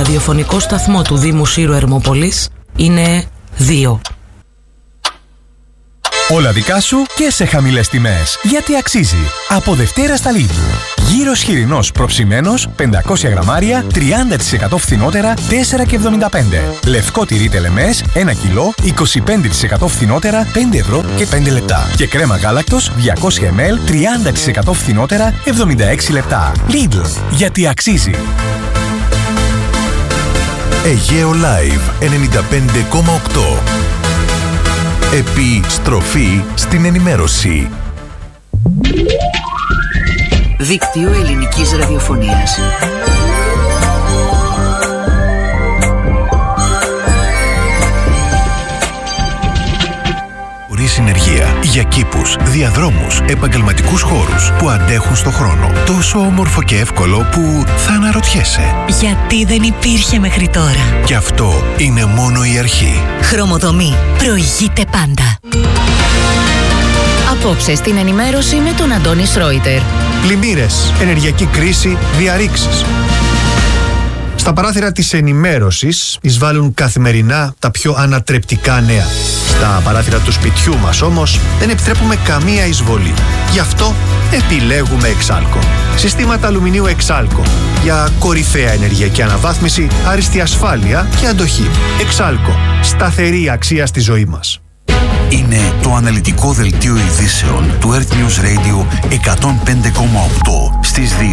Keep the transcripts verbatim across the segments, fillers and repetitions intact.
ραδιοφωνικό σταθμό του Δήμου Σύρου Ερμόπολης είναι δύο. Όλα δικά σου και σε χαμηλές τιμές. Γιατί αξίζει. Από Δευτέρα στα Lidl. Γύρος χοιρινός προψημένος, πεντακόσια γραμμάρια, τριάντα τοις εκατό φθηνότερα, τέσσερα και εβδομήντα πέντε. Λευκό τυρί τελεμές, ένα κιλό, είκοσι πέντε τοις εκατό φθηνότερα, πέντε ευρώ και πέντε λεπτά. Και κρέμα γάλακτος, διακόσια μιλιλίτρα, τριάντα τοις εκατό φθηνότερα, εβδομήντα έξι λεπτά. Lidl. Γιατί αξίζει. Αιγαίο Live ενενήντα πέντε κόμμα οκτώ. Επιστροφή στην ενημέρωση. Δίκτυο ελληνικής ραδιοφωνίας. Χωρί συνεργεία για κήπους, διαδρόμους, επαγγελματικούς χώρους που αντέχουν στο χρόνο. Τόσο όμορφο και εύκολο που θα αναρωτιέσαι. Γιατί δεν υπήρχε μέχρι τώρα. Και αυτό είναι μόνο η αρχή. Χρωμοτομή. Προηγείται πάντα. Απόψε στην ενημέρωση με τον Αντώνη Σρόιτερ. Πλημμύρες, ενεργειακή κρίση, διαρρήξεις. Στα παράθυρα της ενημέρωσης εισβάλλουν καθημερινά τα πιο ανατρεπτικά νέα. Στα παράθυρα του σπιτιού μας όμως δεν επιτρέπουμε καμία εισβολή. Γι' αυτό επιλέγουμε Εξάλκο. Συστήματα αλουμινίου Εξάλκο. Για κορυφαία ενεργειακή αναβάθμιση, άριστη ασφάλεια και αντοχή. Εξάλκο. Σταθερή αξία στη ζωή μας. Είναι το αναλυτικό δελτίο ειδήσεων του Earth News Radio εκατόν πέντε κόμμα οκτώ στις δύο.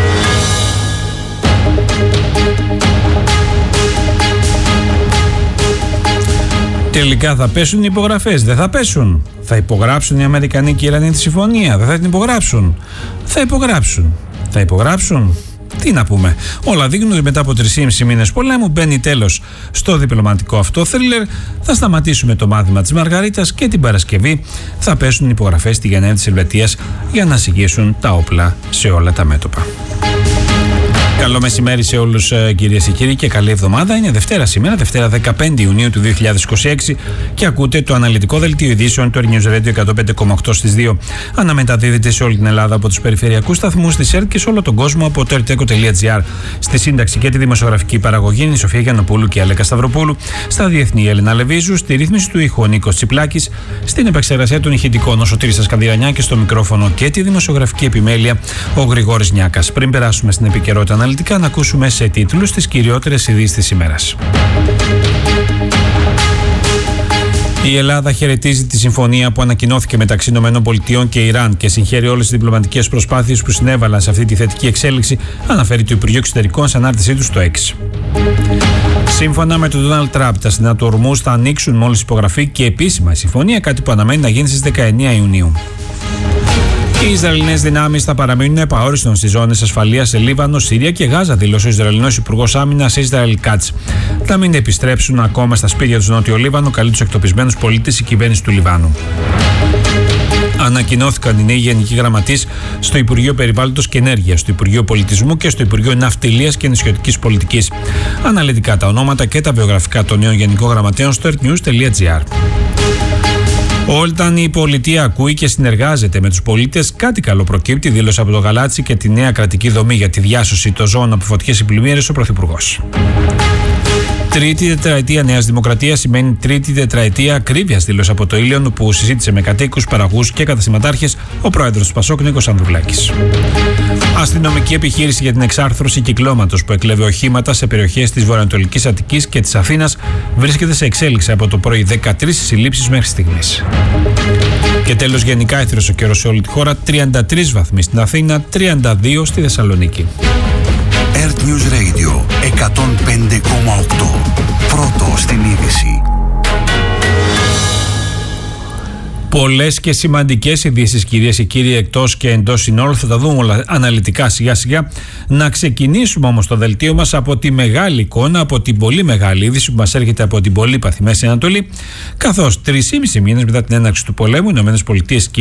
Τελικά θα πέσουν οι υπογραφές, δεν θα πέσουν. Θα υπογράψουν οι Αμερικανοί και οι Ιρανοί τη συμφωνία, δεν θα την υπογράψουν. Θα υπογράψουν. Θα υπογράψουν. Τι να πούμε. Όλα δείχνουν ότι μετά από τρεισήμισι μήνες πολέμου μπαίνει τέλος στο διπλωματικό αυτό θρίλερ. Θα σταματήσουμε το μάθημα της Μαργαρίτας και την Παρασκευή θα πέσουν οι υπογραφές στη Γενέβη της Ελβετίας για να συγγύσουν τα όπλα σε όλα τα μέτωπα. Καλό μεσημέρι σε όλους, κυρίες και κύριοι, και καλή εβδομάδα. Είναι Δευτέρα σήμερα, Δευτέρα δεκαπέντε Ιουνίου του δύο χιλιάδες είκοσι έξι, και ακούτε το αναλυτικό δελτίο ειδήσεων του Earth News Radio εκατόν πέντε κόμμα οκτώ στις δύο. Αναμεταδίδεται σε όλη την Ελλάδα από τους περιφερειακούς σταθμούς της ΕΡΤ και σε όλο τον κόσμο από το ερτέκο τελεία τζι άρ. Στη σύνταξη και τη δημοσιογραφική παραγωγή είναι η Σοφία Γιαννοπούλου και η Αλέκα Σταυροπούλου. Στα διεθνή, η Έλενα Λεβίζου. Στη ρύθμιση του ήχου ο Νίκος Τσιπλάκης. Στην επεξεργασία των ηχητικών ο Σωτήρης Ασκανδιανιά και στο μικρόφωνο και τη δημοσιογραφική επιμέλεια ο Γρηγόρης Νιάκας. Πριν περάσουμε στην επικαιρότητα αναλυτικά, να ακούσουμε σε τίτλους τις κυριότερες ειδήσεις της ημέρας. Η Ελλάδα χαιρετίζει τη συμφωνία που ανακοινώθηκε μεταξύ ΗΠΑ και Ιράν και συγχαίρει όλες τις διπλωματικές προσπάθειες που συνέβαλαν σε αυτή τη θετική εξέλιξη, αναφέρει το Υπουργείο Εξωτερικών σε ανάρτησή του στο X. Σύμφωνα με τον Ντόναλντ Τραμπ, τα σύνορα του Ορμούζ θα ανοίξουν μόλις υπογραφεί και επίσημα η συμφωνία, κάτι που αναμένει να γίνει στις δεκαεννέα Ιουνίου. Οι Ισραηλινές δυνάμεις θα παραμείνουν επαόριστον στις ζώνες ασφαλείας σε Λίβανο, Συρία και Γάζα, δήλωσε ο Ισραηλινός Υπουργός Άμυνας Ισραήλ Κάτς. Θα μην επιστρέψουν ακόμα στα σπίτια του στο Νότιο Λίβανο, καλεί τους εκτοπισμένους πολίτες η κυβέρνηση του Λιβάνου. Ανακοινώθηκαν οι νέοι γενικοί γραμματείς στο Υπουργείο Περιβάλλοντος και Ενέργειας, στο Υπουργείο Πολιτισμού και στο Υπουργείο Ναυτιλίας και Νησιωτικής Πολιτικής. Αναλυτικά τα ονόματα και τα βιογραφικά των νέων γενικών γραμματέων στο ερτ νιους τελεία τζι άρ. Όταν η πολιτεία ακούει και συνεργάζεται με τους πολίτες, κάτι καλό προκύπτει, δήλωσε από το Γαλάτσι και τη νέα κρατική δομή για τη διάσωση των ζώων από φωτιές ή πλημμύρες ο Πρωθυπουργός. Τρίτη τετραετία Νέας Δημοκρατίας σημαίνει τρίτη τετραετία ακρίβειας, δήλωσε από το Ήλιον, που συζήτησε με κατοίκους, παραγωγούς και καταστηματάρχες ο πρόεδρος του Πασόκ Νίκος Ανδρουλάκης. Αστυνομική επιχείρηση για την εξάρθρωση κυκλώματος που εκλέβε οχήματα σε περιοχές της βορειοανατολικής Αττικής και της Αθήνας βρίσκεται σε εξέλιξη από το πρωί, δεκατρείς συλλήψεις μέχρι στιγμής. Και τέλος, γενικά έθριος ο καιρός σε όλη τη χώρα, τριάντα τρεις βαθμοί στην Αθήνα, τριάντα δύο στη Θεσσαλονίκη. Earth News Radio εκατόν πέντε κόμμα οκτώ. Πρώτο στην είδηση. Πολλές και σημαντικές ειδήσεις, κυρίες και κύριοι, εκτός και εντός συνόλου. Θα τα δούμε όλα αναλυτικά σιγά σιγά. Να ξεκινήσουμε όμως το δελτίο μας από τη μεγάλη εικόνα, από την πολύ μεγάλη είδηση που μας έρχεται από την πολύπαθη Μέση Ανατολή. Καθώς τρεις και μισό μήνες μετά την έναρξη του πολέμου, οι ΗΠΑ και Ιράν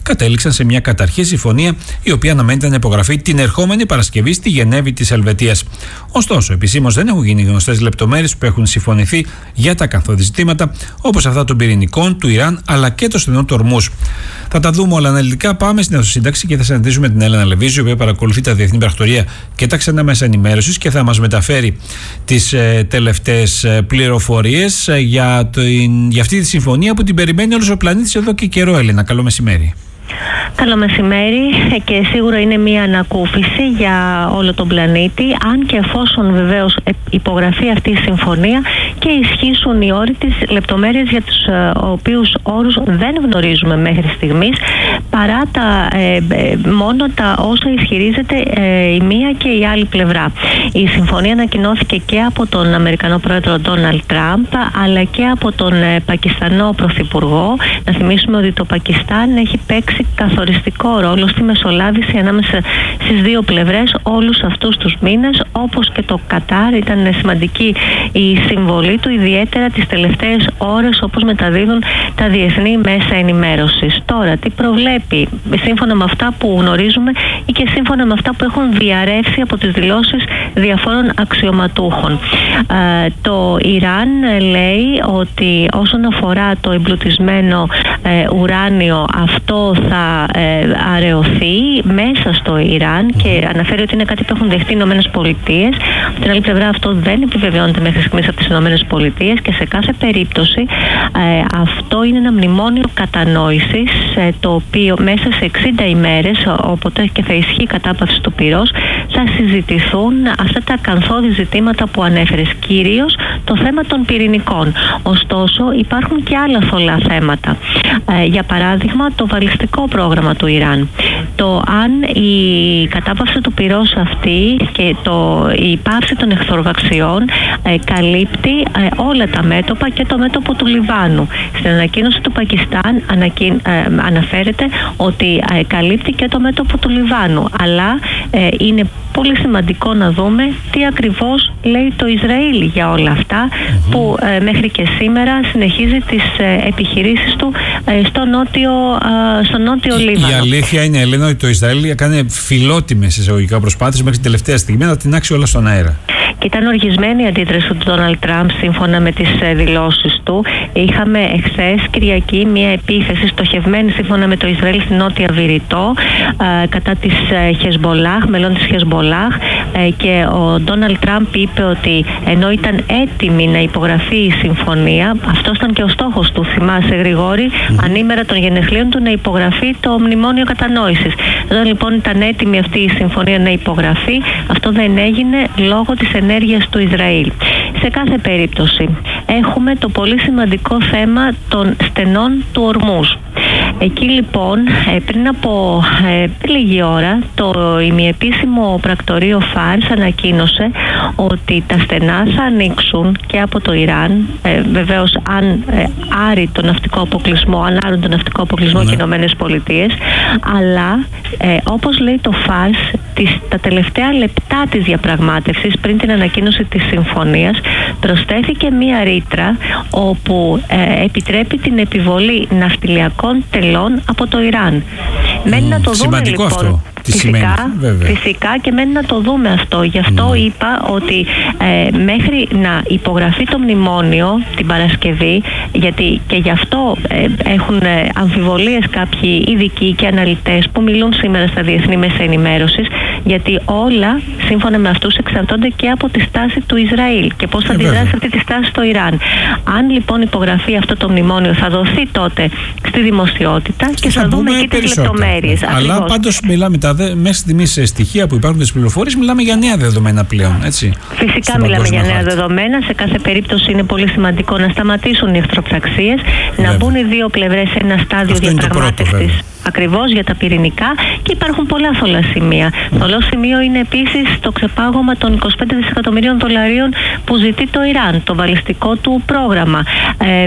κατέληξαν σε μια καταρχή συμφωνία, η οποία αναμένεται να υπογραφεί την ερχόμενη Παρασκευή στη Γενέβη της Ελβετίας. Ωστόσο, επισήμως δεν έχουν γίνει γνωστές λεπτομέρειες που έχουν συμφωνηθεί για τα καθόδη ζητήματα, όπως αυτά των πυρηνικών, του Ιράν αλλά και το στενό του Ορμούζ. Θα τα δούμε όλα αναλυτικά. Πάμε στην αυτοσύνταξη και θα συναντήσουμε την Έλενα Λεβίζη, η οποία παρακολουθεί τα διεθνή πρακτορία και τα ξένα μέσα ενημέρωσης και θα μας μεταφέρει τις ε, τελευταίες ε, πληροφορίες ε, για, το, για αυτή τη συμφωνία που την περιμένει όλος ο πλανήτης εδώ και καιρό. Έλληνα, καλό μεσημέρι. Καλό μεσημέρι, και σίγουρα είναι μια ανακούφιση για όλο τον πλανήτη, αν και εφόσον βεβαίως υπογραφεί αυτή η συμφωνία και ισχύσουν οι όροι της, λεπτομέρειες για τους ε, οποίους όρους δεν γνωρίζουμε μέχρι στιγμής, παρά τα, ε, ε, μόνο τα όσα ισχυρίζεται ε, η μία και η άλλη πλευρά. Η συμφωνία ανακοινώθηκε και από τον Αμερικανό πρόεδρο Ντόναλντ Τραμπ, αλλά και από τον ε, Πακιστανό πρωθυπουργό. Να θυμίσουμε ότι το Πακιστάν έχει παίξει καθοριστικό ρόλο στη μεσολάβηση ανάμεσα στις δύο πλευρές όλους αυτούς τους μήνες, όπως και το Κατάρ. Ήταν σημαντική η συμβολή του, ιδιαίτερα τις τελευταίες ώρες, όπως μεταδίδουν τα διεθνή μέσα ενημέρωσης. Τώρα, τι προβλέπει, σύμφωνα με αυτά που γνωρίζουμε ή και σύμφωνα με αυτά που έχουν διαρρεύσει από τις δηλώσεις διαφόρων αξιωματούχων. Ε, το Ιράν λέει ότι όσον αφορά το εμπλουτισμένο ε, ουράνιο, αυτό θα ε, αραιωθεί μέσα στο Ιράν, και αναφέρει ότι είναι κάτι που έχουν δεχτεί οι Ηνωμένες Πολιτείες. Από την άλλη πλευρά, αυτό δεν επιβεβαιώνεται μέχρι στιγμής από τις Ηνωμένες Πολιτείες, και σε κάθε περίπτωση ε, αυτό είναι ένα μνημόνιο κατανόησης, ε, το οποίο μέσα σε εξήντα ημέρες, όποτε και θα ισχύει η κατάπαυση του πυρός, θα συζητηθούν αυτά τα ακαθόδη ζητήματα που ανέφερες, κυρίως το θέμα των πυρηνικών. Ωστόσο, υπάρχουν και άλλα θολά θέματα. Ε, για παράδειγμα, το βαλιστικό πρόγραμμα του Ιράν. Το αν η κατάπαυση του πυρός αυτή και το, η πάυση των εχθροβαξιών ε, καλύπτει ε, όλα τα μέτωπα, και το μέτωπο του Λιβάνου. Στην ανακοίνωση του Πακιστάν ανακοι, ε, αναφέρεται ότι ε, καλύπτει και το μέτωπο του Λιβάνου. Αλλά ε, είναι πολύ σημαντικό να δούμε τι ακριβώς λέει το Ισραήλ για όλα αυτά, mm-hmm. που ε, μέχρι και σήμερα συνεχίζει τις ε, επιχειρήσεις του ε, στο νότιο, ε, στο νότιο Λίβανο. Η αλήθεια είναι, Ελένα, ότι το Ισραήλ έκανε φιλότιμες εισαγωγικά προσπάθειες μέχρι την τελευταία στιγμή να την άξει όλα στον αέρα. Και ήταν οργισμένη η αντίδραση του Ντόναλντ Τραμπ σύμφωνα με τις δηλώσεις του. Είχαμε εχθές Κυριακή μια επίθεση στοχευμένη σύμφωνα με το Ισραήλ στην Νότια Βηρητό ε, κατά της Χεσμπολάχ, μελών της Χεσμπολάχ, ε, και ο Ντόναλντ Τραμπ είπε ότι ενώ ήταν έτοιμη να υπογραφεί η συμφωνία, αυτός ήταν και ο στόχος του, θυμάσαι Γρηγόρη, mm. ανήμερα των γενεθλίων του, να υπογραφεί το μνημόνιο κατανόησης. Εδώ λοιπόν ήταν έτοιμη αυτή η συμφωνία να υπογραφεί, αυτό δεν έγινε λόγω της ενέργειας του Ισραήλ. Σε κάθε περίπτωση έχουμε το πολύ σημαντικό θέμα των στενών του Ορμούζ. Εκεί λοιπόν πριν από ε, λίγη ώρα το ημιεπίσημο πρακτορείο Φάρς ανακοίνωσε ότι τα στενά θα ανοίξουν και από το Ιράν, ε, βεβαίως αν ε, άρει τον ναυτικό αποκλεισμό, αν άρουν τον ναυτικό αποκλεισμό ναι. και οι Ηνωμένες Πολιτείες, αλλά ε, όπως λέει το Φάρς, τις, τα τελευταία λεπτά της διαπραγμάτευσης πριν την ανακοίνωση της συμφωνίας προσθέθηκε μία ρήτρα όπου ε, επιτρέπει την επιβολή ναυτιλιακών τελών από το Ιράν. Mm, μένει να το δούμε λοιπόν. Αυτό. Φυσικά, φυσικά και μένει να το δούμε αυτό. Γι' αυτό mm. είπα ότι ε, μέχρι να υπογραφεί το μνημόνιο την Παρασκευή, γιατί και γι' αυτό ε, έχουν ε, αμφιβολίες κάποιοι ειδικοί και αναλυτές που μιλούν σήμερα στα διεθνή μέσα ενημέρωσης, γιατί όλα σύμφωνα με αυτούς εξαρτώνται και από τη στάση του Ισραήλ και πώς θα αντιδράσει αυτή τη στάση στο Ιράν. Αν λοιπόν υπογραφεί αυτό το μνημόνιο, θα δοθεί τότε στη δημοσιότητα και, και θα, θα δούμε εκεί τις λεπτομέρειες. Αλλά πάντως μιλάμε τα δε, μέχρι στιγμής σε στοιχεία που υπάρχουν τις πληροφορίες, μιλάμε για νέα δεδομένα πλέον, έτσι. Φυσικά μιλάμε για νέα χάρτη. δεδομένα. Σε κάθε περίπτωση είναι πολύ σημαντικό να σταματήσουν οι εχθροπραξίες, να μπουν οι δύο πλευρές σε ένα στάδιο διαπραγμάτευσης. Ακριβώς για τα πυρηνικά, και υπάρχουν πολλά θολά σημεία. Θολό σημείο είναι επίσης το ξεπάγωμα των είκοσι πέντε δισεκατομμυρίων δολαρίων που ζητεί το Ιράν, το βαλιστικό του πρόγραμμα, ε, ε,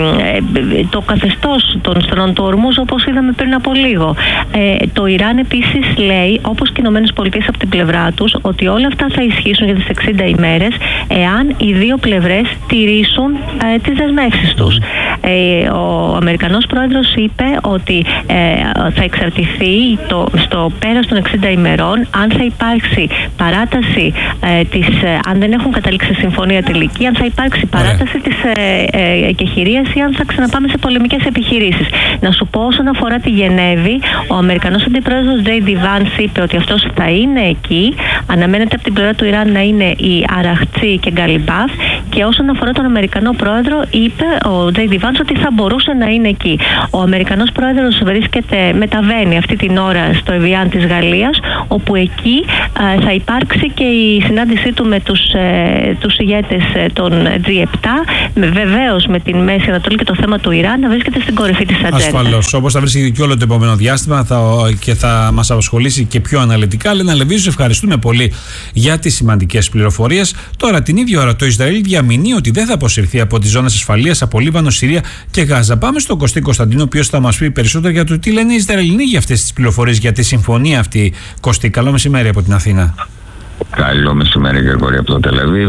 το καθεστώς των στενών του Ορμούζ, όπως είδαμε πριν από λίγο. Ε, το Ιράν επίσης λέει, όπως και οι Ηνωμένες Πολιτείες από την πλευρά τους, ότι όλα αυτά θα ισχύσουν για τις εξήντα ημέρες εάν οι δύο πλευρές τηρήσουν ε, τις δεσμεύσεις τους. Ε, ο Αμερικανός πρόεδρος είπε ότι ε, θα εξαρτηθεί το, στο πέρας των εξήντα ημερών αν θα υπάρξει παράταση ε, της, ε, αν δεν έχουν καταλήξει συμφωνία τελική, αν θα υπάρξει παράταση της ε, ε, εκεχηρίας ή αν θα ξαναπάμε σε πολεμικές επιχειρήσεις. Να σου πω, όσον αφορά τη Γενέβη, ο Αμερικανός αντιπρόεδρος τζέι ντι Vance είπε ότι αυτός θα είναι εκεί. Αναμένεται από την πλευρά του Ιράν να είναι η Αραχτζή και Γκαλιμπάφ, και όσον αφορά τον Αμερικανό πρόεδρο, είπε ο τζέι ντι Vance ότι θα μπορούσε να είναι εκεί. Ο Αμερικανός πρόεδρος βρίσκεται, μεταβαίνει αυτή την ώρα στο Εβιάν της Γαλλίας, όπου εκεί ε, θα υπάρξει και η συνάντησή του με τους, ε, τους ηγέτες ε, των τζι επτά, βεβαίως με την Μέση Ανατολή και το θέμα του Ιράν να βρίσκεται στην κορυφή της ατζέντας. Ασφαλώς, όπως θα βρίσκεται και όλο το επόμενο διάστημα θα, και θα μας απασχολήσει και πιο αναλυτικά. Λένα Λεβίζου, ευχαριστούμε πολύ για τις σημαντικές πληροφορίες. Τώρα, την ίδια ώρα, το Ισραήλ διαμηνεί ότι δεν θα αποσυρθεί από τις ζώνες ασφαλείας από Λίβανο, Συρία και Γάζα. Πάμε στον Κωστή Κωνσταντίνο, ο οποίος θα μας πει περισσότερο για το τι λένε οι Ισραηλινοί για αυτές τις πληροφορίες, για τη συμφωνία αυτή. Κωστή, καλό μεσημέρι από την Αθήνα. Καλό μεσημέρι, Γρηγόρη, από το Τελαβίβ.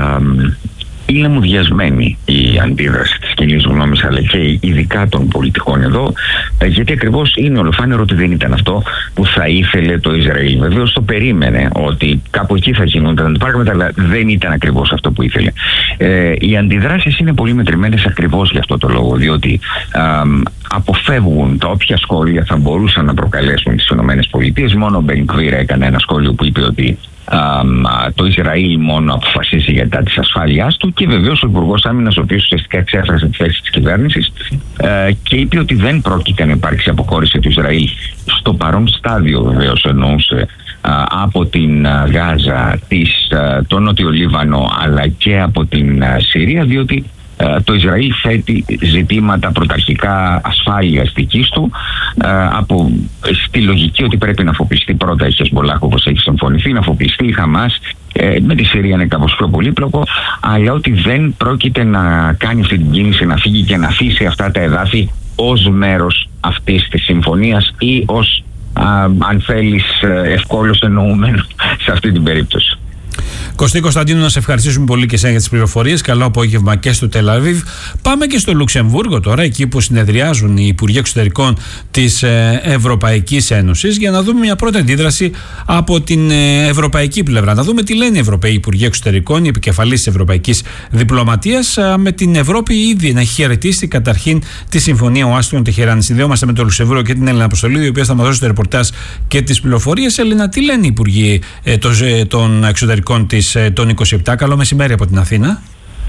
Είναι μουδιασμένη η αντίδραση της κοινής γνώμης, αλλά και ειδικά των πολιτικών εδώ, γιατί ακριβώς είναι ολοφάνερο ότι δεν ήταν αυτό που θα ήθελε το Ισραήλ. Βεβαίως το περίμενε ότι κάπου εκεί θα γινόταν τα πράγματα, αλλά δεν ήταν ακριβώς αυτό που ήθελε. Ε, οι αντιδράσεις είναι πολύ μετρημένες ακριβώς για αυτό το λόγο, διότι α, αποφεύγουν τα όποια σχόλια θα μπορούσαν να προκαλέσουν τις ΗΠΑ. Μόνο ο Μπεν Γκβίρ έκανε ένα σχόλιο που είπε ότι Uh, το Ισραήλ μόνο αποφασίζει για τα της ασφάλειάς του, και βεβαίως ο Υπουργός Άμυνας, ο οποίος ουσιαστικά εξέφρασε τη θέση της κυβέρνησης uh, και είπε ότι δεν πρόκειται να υπάρξει αποχώρηση του Ισραήλ στο παρόν στάδιο, βεβαίως εννοούσε uh, από την uh, Γάζα, της, uh, το Νότιο Λίβανο, αλλά και από την uh, Συρία, διότι το Ισραήλ θέτει ζητήματα πρωταρχικά ασφάλειας δικής του, από, στη λογική ότι πρέπει να αφοπλιστεί πρώτα η Χεσμολάχ, όπως έχει συμφωνηθεί, να αφοπλιστεί η Χαμάς, με τη Συρία είναι κάπως πιο πολύπλοκο, αλλά ότι δεν πρόκειται να κάνει αυτή την κίνηση, να φύγει και να αφήσει αυτά τα εδάφη ως μέρος αυτής της συμφωνίας ή ως, α, αν θέλεις, ευκόλως εννοούμενο σε αυτή την περίπτωση. Κωστή Κωνσταντίνου, να σε ευχαριστήσουμε πολύ και εσένα για τις πληροφορίες. Καλό απόγευμα και στο Τελαβίβ. Πάμε και στο Λουξεμβούργο τώρα, εκεί που συνεδριάζουν οι Υπουργοί Εξωτερικών της Ευρωπαϊκής Ένωσης, για να δούμε μια πρώτη αντίδραση από την ευρωπαϊκή πλευρά. Να δούμε τι λένε οι Ευρωπαίοι Υπουργοί Εξωτερικών, οι επικεφαλής της Ευρωπαϊκής Διπλωματίας, με την Ευρώπη ήδη να έχει χαιρετήσει καταρχήν τη Συμφωνία Ουάσιγκτον Τεχεράνη. Συνδέομαστε με το Λουξεμβούργο και την Έλληνα Αποστολή, η οποία θα μας δώσει το ρεπορτάζ και τις πληροφορίες. Έλληνα, τι λένε οι Υπουργοί των Εξωτερικών της των είκοσι επτά. Καλό μεσημέρι από την Αθήνα.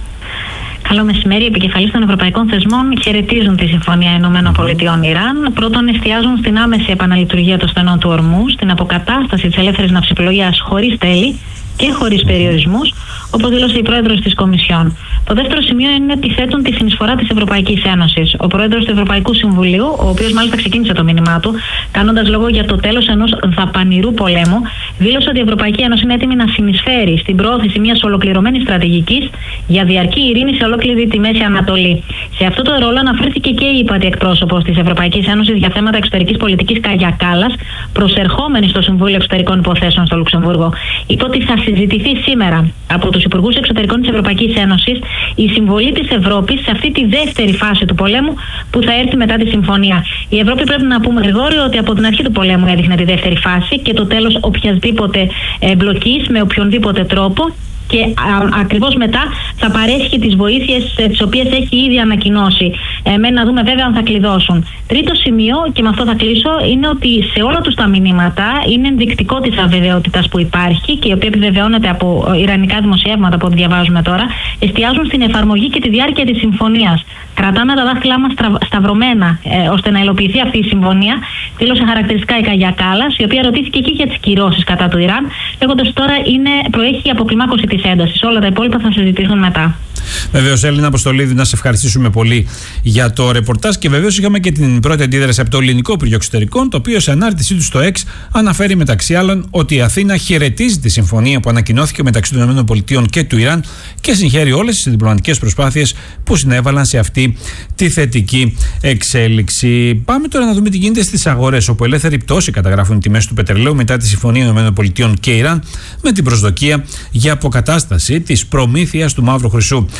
Καλό μεσημέρι. Οι επικεφαλής των ευρωπαϊκών θεσμών χαιρετίζουν τη Συμφωνία Ηνωμένων Πολιτειών Ιράν. Πρώτον, εστιάζουν στην άμεση επαναλειτουργία των στενών του ορμού, στην αποκατάσταση της ελεύθερης ναυσιπλοείας χωρίς τέλη και χωρίς περιορισμούς, όπως δήλωσε η πρόεδρος της Κομισιόν. Το δεύτερο σημείο είναι ότι θέτουν τη συνεισφορά της Ευρωπαϊκής Ένωσης. Ο πρόεδρος του Ευρωπαϊκού Συμβουλίου, ο οποίος μάλιστα ξεκίνησε το μήνυμά του, κάνοντας λόγο για το τέλος ενός δαπανηρού πολέμου, δήλωσε ότι η Ευρωπαϊκή Ένωση είναι έτοιμη να συνεισφέρει στην προώθηση μιας ολοκληρωμένης στρατηγικής για διαρκή ειρήνη σε ολόκληρη τη Μέση Ανατολή. Σε αυτό το ρόλο αναφέρθηκε και η ύπατη εκπρόσωπος της Ευρωπαϊκής Ένωσης για θέματα εξωτερικής πολιτικής Κάγια Κάλλας, προσερχόμενη στο Συμβούλιο Εξωτερικών Υποθέσεων στο Λουξεμβούργο. Είπε ότι θα συζητηθεί σήμερα από τους Υπουργούς Εξωτερικών της Ευρωπαϊκής Ένωσης η συμβολή της Ευρώπης σε αυτή τη δεύτερη φάση του πολέμου που θα έρθει μετά τη συμφωνία. Η Ευρώπη, πρέπει να πούμε, Γρηγόρη, ότι από την αρχή του πολέμου έδειχνε τη δεύτερη φάση και το τέλος οποιασδήποτε εμπλοκής με οποιονδήποτε τρόπο. Και α, ακριβώς μετά θα παρέσχει τις βοήθειες τις οποίες έχει ήδη ανακοινώσει. Ε, μένει να δούμε βέβαια αν θα κλειδώσουν. Τρίτο σημείο, και με αυτό θα κλείσω, είναι ότι σε όλα τους τα μηνύματα είναι ενδεικτικό της αβεβαιότητας που υπάρχει και η οποία επιβεβαιώνεται από ιρανικά δημοσιεύματα που διαβάζουμε τώρα, εστιάζουν στην εφαρμογή και τη διάρκεια της συμφωνίας. Κρατάμε τα δάχτυλά μας σταυρωμένα ε, ώστε να υλοποιηθεί αυτή η συμφωνία, δήλωσε χαρακτηριστικά η Κάγια Κάλλας, η οποία ρωτήθηκε και για τις κυρώσεις κατά του Ιράν, λέγοντας τώρα είναι, προέχει η αποκλιμάκωση της έντασης. Όλα τα υπόλοιπα θα συζητηθούν μετά. Βεβαίως, Έλληνα Αποστολίδη, να σε ευχαριστήσουμε πολύ για το ρεπορτάζ. Και βεβαίως είχαμε και την πρώτη αντίδραση από το Ελληνικό Υπουργείο Εξωτερικών, το οποίο σε ανάρτησή του στο X αναφέρει μεταξύ άλλων ότι η Αθήνα χαιρετίζει τη συμφωνία που ανακοινώθηκε μεταξύ των ΗΠΑ και του Ιράν και συγχαίρει όλες τις διπλωματικές προσπάθειες που συνέβαλαν σε αυτή τη θετική εξέλιξη. Πάμε τώρα να δούμε τι γίνεται στις αγορές, όπου ελεύθερη πτώση καταγράφουν οι τιμές του πετρελαίου μετά τη συμφωνία ΗΠΑ και Ιράν, με την προσδοκία για αποκατάσταση της προμήθειας του μαύρου χρυσού.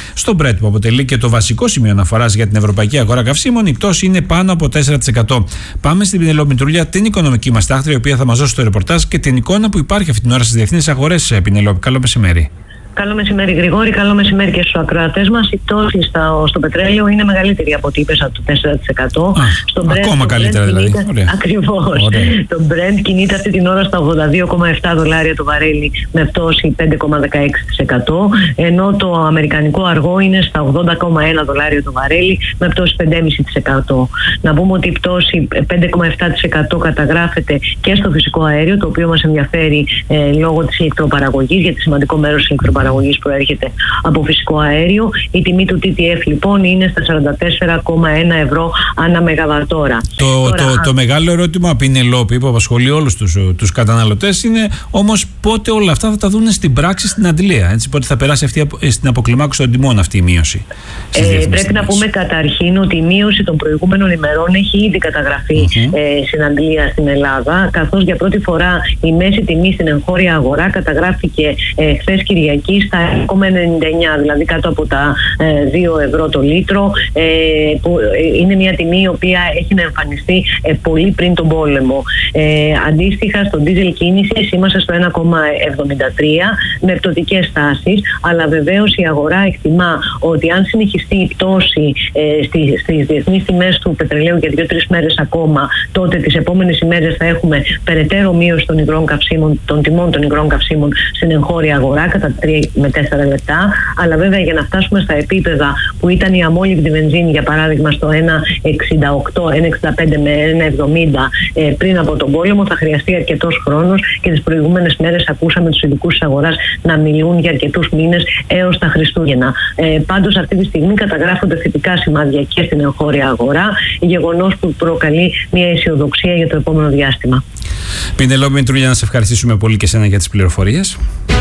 Στο Brent, που αποτελεί και το βασικό σημείο αναφοράς για την ευρωπαϊκή αγορά καυσίμων, η πτώση είναι πάνω από τέσσερα τοις εκατό. Πάμε στην Πινελόπη Μητρούλια, την οικονομική μας τάχτρια, η οποία θα μας δώσει το ρεπορτάζ και την εικόνα που υπάρχει αυτή την ώρα στις διεθνείς αγορές. Πινελόπη, καλό μεσημέρι. Καλό μεσημέρι, Γρηγόρη. Καλό μεσημέρι και στους ακροατές μας. Η πτώση στο, στο πετρέλαιο είναι μεγαλύτερη από ό,τι είπες, από το τέσσερα τοις εκατό. Α, στο Brent, ακόμα το καλύτερα Brent δηλαδή. Κινείται, ακριβώς. Ωραία. Το Brent κινείται αυτή την ώρα στα ογδόντα δύο κόμμα επτά δολάρια το βαρέλι με πτώση πέντε κόμμα δεκαέξι τοις εκατό, ενώ το αμερικανικό αργό είναι στα ογδόντα κόμμα ένα δολάρια το βαρέλι με πτώση πέντε κόμμα πέντε τοις εκατό. Να πούμε ότι η πτώση πέντε κόμμα επτά τοις εκατό καταγράφεται και στο φυσικό αέριο, το οποίο μας ενδιαφέρει ε, λόγω της ηλεκτροπαραγωγής, γιατί σημαντικό μέρος της ηλεκτροπαραγωγής προέρχεται από φυσικό αέριο. Η τιμή του τι τι εφ λοιπόν είναι στα σαράντα τέσσερα κόμμα ένα ευρώ ανά μεγαβατόρα. Το, Τώρα, το, το, το μεγάλο ερώτημα, Πινελόπη, που απασχολεί όλους τους, τους καταναλωτές, είναι όμως πότε όλα αυτά θα τα δουν στην πράξη στην αντλία. Έτσι, πότε θα περάσει αυτή, στην αποκλιμάκωση των τιμών αυτή η μείωση. Ε, πρέπει τιμές. Να πούμε καταρχήν ότι η μείωση των προηγούμενων ημερών έχει ήδη καταγραφεί mm-hmm. ε, στην αντλία στην Ελλάδα, καθώς για πρώτη φορά η μέση τιμή στην εγχώρια αγορά καταγράφηκε ε, χθες Κυριακή στα ένα κόμμα ενενήντα εννιά, δηλαδή κάτω από τα ε, δύο ευρώ το λίτρο, ε, που είναι μια τιμή η οποία έχει να εμφανιστεί ε, πολύ πριν τον πόλεμο. Ε, αντίστοιχα, στο ντίζελ κίνηση είμαστε στο ένα κόμμα εβδομήντα τρία με πτωτικές τάσεις, αλλά βεβαίως η αγορά εκτιμά ότι αν συνεχιστεί η πτώση ε, στις, στις διεθνείς τιμές του πετρελαίου για δύο-τρεις μέρες ακόμα, τότε τις επόμενες ημέρες θα έχουμε περαιτέρω μείωση των υγρών καυσίμων, των τιμών των υγρών καυσίμων στην εγχώρια αγορά κατά τρία με τέσσερα λεπτά. Αλλά βέβαια για να φτάσουμε στα επίπεδα που ήταν η αμόλυβδη βενζίνη, για παράδειγμα, στο ένα εξήντα οκτώ, ένα εξήντα πέντε με ένα εβδομήντα ε, πριν από τον πόλεμο, θα χρειαστεί αρκετός χρόνος και τις προηγούμενες μέρες ακούσαμε τους ειδικούς της αγοράς να μιλούν για αρκετούς μήνες έως τα Χριστούγεννα. Ε, πάντως αυτή τη στιγμή καταγράφονται θετικά σημάδια και στην εγχώρια αγορά, γεγονός που προκαλεί μια αισιοδοξία για το επόμενο διάστημα. Πινελόπη Μητρούλια, να σε ευχαριστήσουμε πολύ και εσένα για τις πληροφορίες.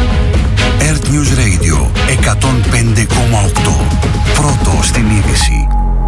Earth News Radio εκατόν πέντε κόμμα οκτώ. Πρώτο στην είδηση.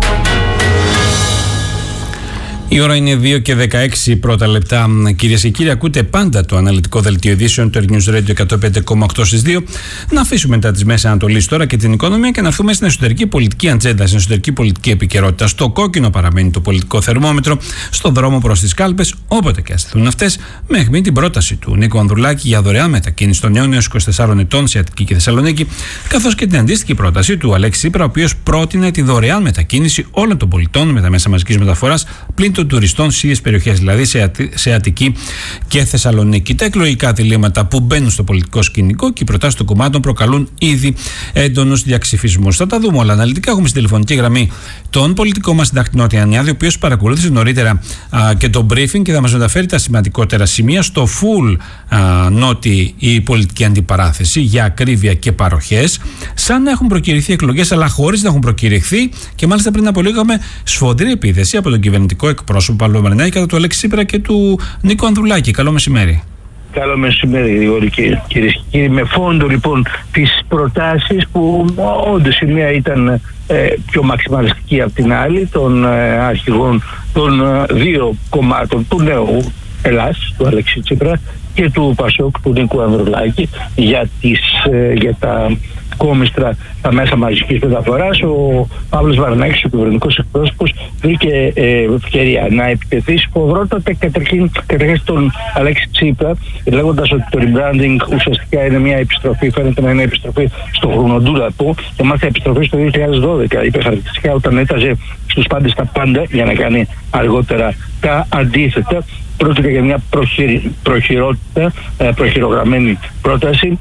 Η ώρα είναι δύο και δεκαέξι πρώτα λεπτά. Κυρίες και κύριοι, ακούτε πάντα το αναλυτικό δελτίο ειδήσεων του Earth News Radio εκατόν πέντε κόμμα οκτώ στις δύο. Να αφήσουμε μετά τις Μέσης Ανατολής τώρα και την οικονομία και να έρθουμε στην εσωτερική πολιτική ατζέντα, στην εσωτερική πολιτική επικαιρότητα. Στο κόκκινο παραμένει το πολιτικό θερμόμετρο, στον δρόμο προς τις κάλπες, όποτε και αστηθούν αυτές, με αιχμή την πρόταση του Νίκου Ανδρουλάκη για δωρεάν μετακίνηση των νέων έως είκοσι τεσσάρων ετών σε Αττική και Θεσσαλονίκη, καθώς και την αντίστοιχη πρόταση του Αλέξη Τσίπρα, ο οποίος πρότεινε τη δωρεάν μετακίνηση όλων των πολιτών με τα μέσα μαζικής μεταφοράς πλην των τουριστών στις ίδιες περιοχές, δηλαδή σε, Ατι... σε Αττική και Θεσσαλονίκη. Τα εκλογικά διλήμματα που μπαίνουν στο πολιτικό σκηνικό και οι προτάσεις των κομμάτων προκαλούν ήδη έντονους διαξυφισμούς. Θα τα δούμε όλα αναλυτικά. Έχουμε στη τηλεφωνική γραμμή τον πολιτικό μας συντάκτη Νότι Ανιάδη, ο οποίος παρακολούθησε νωρίτερα α, και το briefing και θα μας μεταφέρει τα σημαντικότερα σημεία στο full α, Νότι η πολιτική αντιπαράθεση για ακρίβεια και παροχές, σαν να έχουν προκηρυχθεί εκλογές, αλλά χωρίς να έχουν προκηρυχθεί, και μάλιστα πριν από λίγο είχαμε σφοδρή επίθεση από τον κυβερνητικό εκπρόσωπο Παύλο Μαρινάκη κατά του Αλέξη Τσίπρα και του Νίκου Ανδρουλάκη. Καλό μεσημέρι. Καλό μεσημέρι, Γρηγόρη, κυρίες και κύριοι. Με φόντο λοιπόν τις προτάσεις που όντως η μία ήταν ε, πιο μαξιμαλιστική από την άλλη, των ε, αρχηγών των ε, δύο κομμάτων του νέου Ελλάς, του Αλέξη Τσίπρα, και του Πασόκ, του Νίκου Ανδρουλάκη, για, τις, ε, για τα κόμιστρα, τα μέσα μαζικής μεταφοράς. Ο Παύλος Μαρινάκης, ο κυβερνητικός εκπρόσωπος, βρήκε ε, ευκαιρία να επιτεθεί σφοδρότατα καταρχήν στον Αλέξη Τσίπρα, λέγοντας ότι το rebranding ουσιαστικά είναι μια επιστροφή, φαίνεται να είναι επιστροφή στο χρονοτούλαπο, και μάλιστα επιστροφή στο δύο χιλιάδες δώδεκα, είπε χαρακτηριστικά, όταν έταζε στους πάντες τα πάντα για να κάνει αργότερα τα αντίθετα. Πρόκειται για μια προχειρι, προχειρότητα, προχειρογραμμένη πρόταση,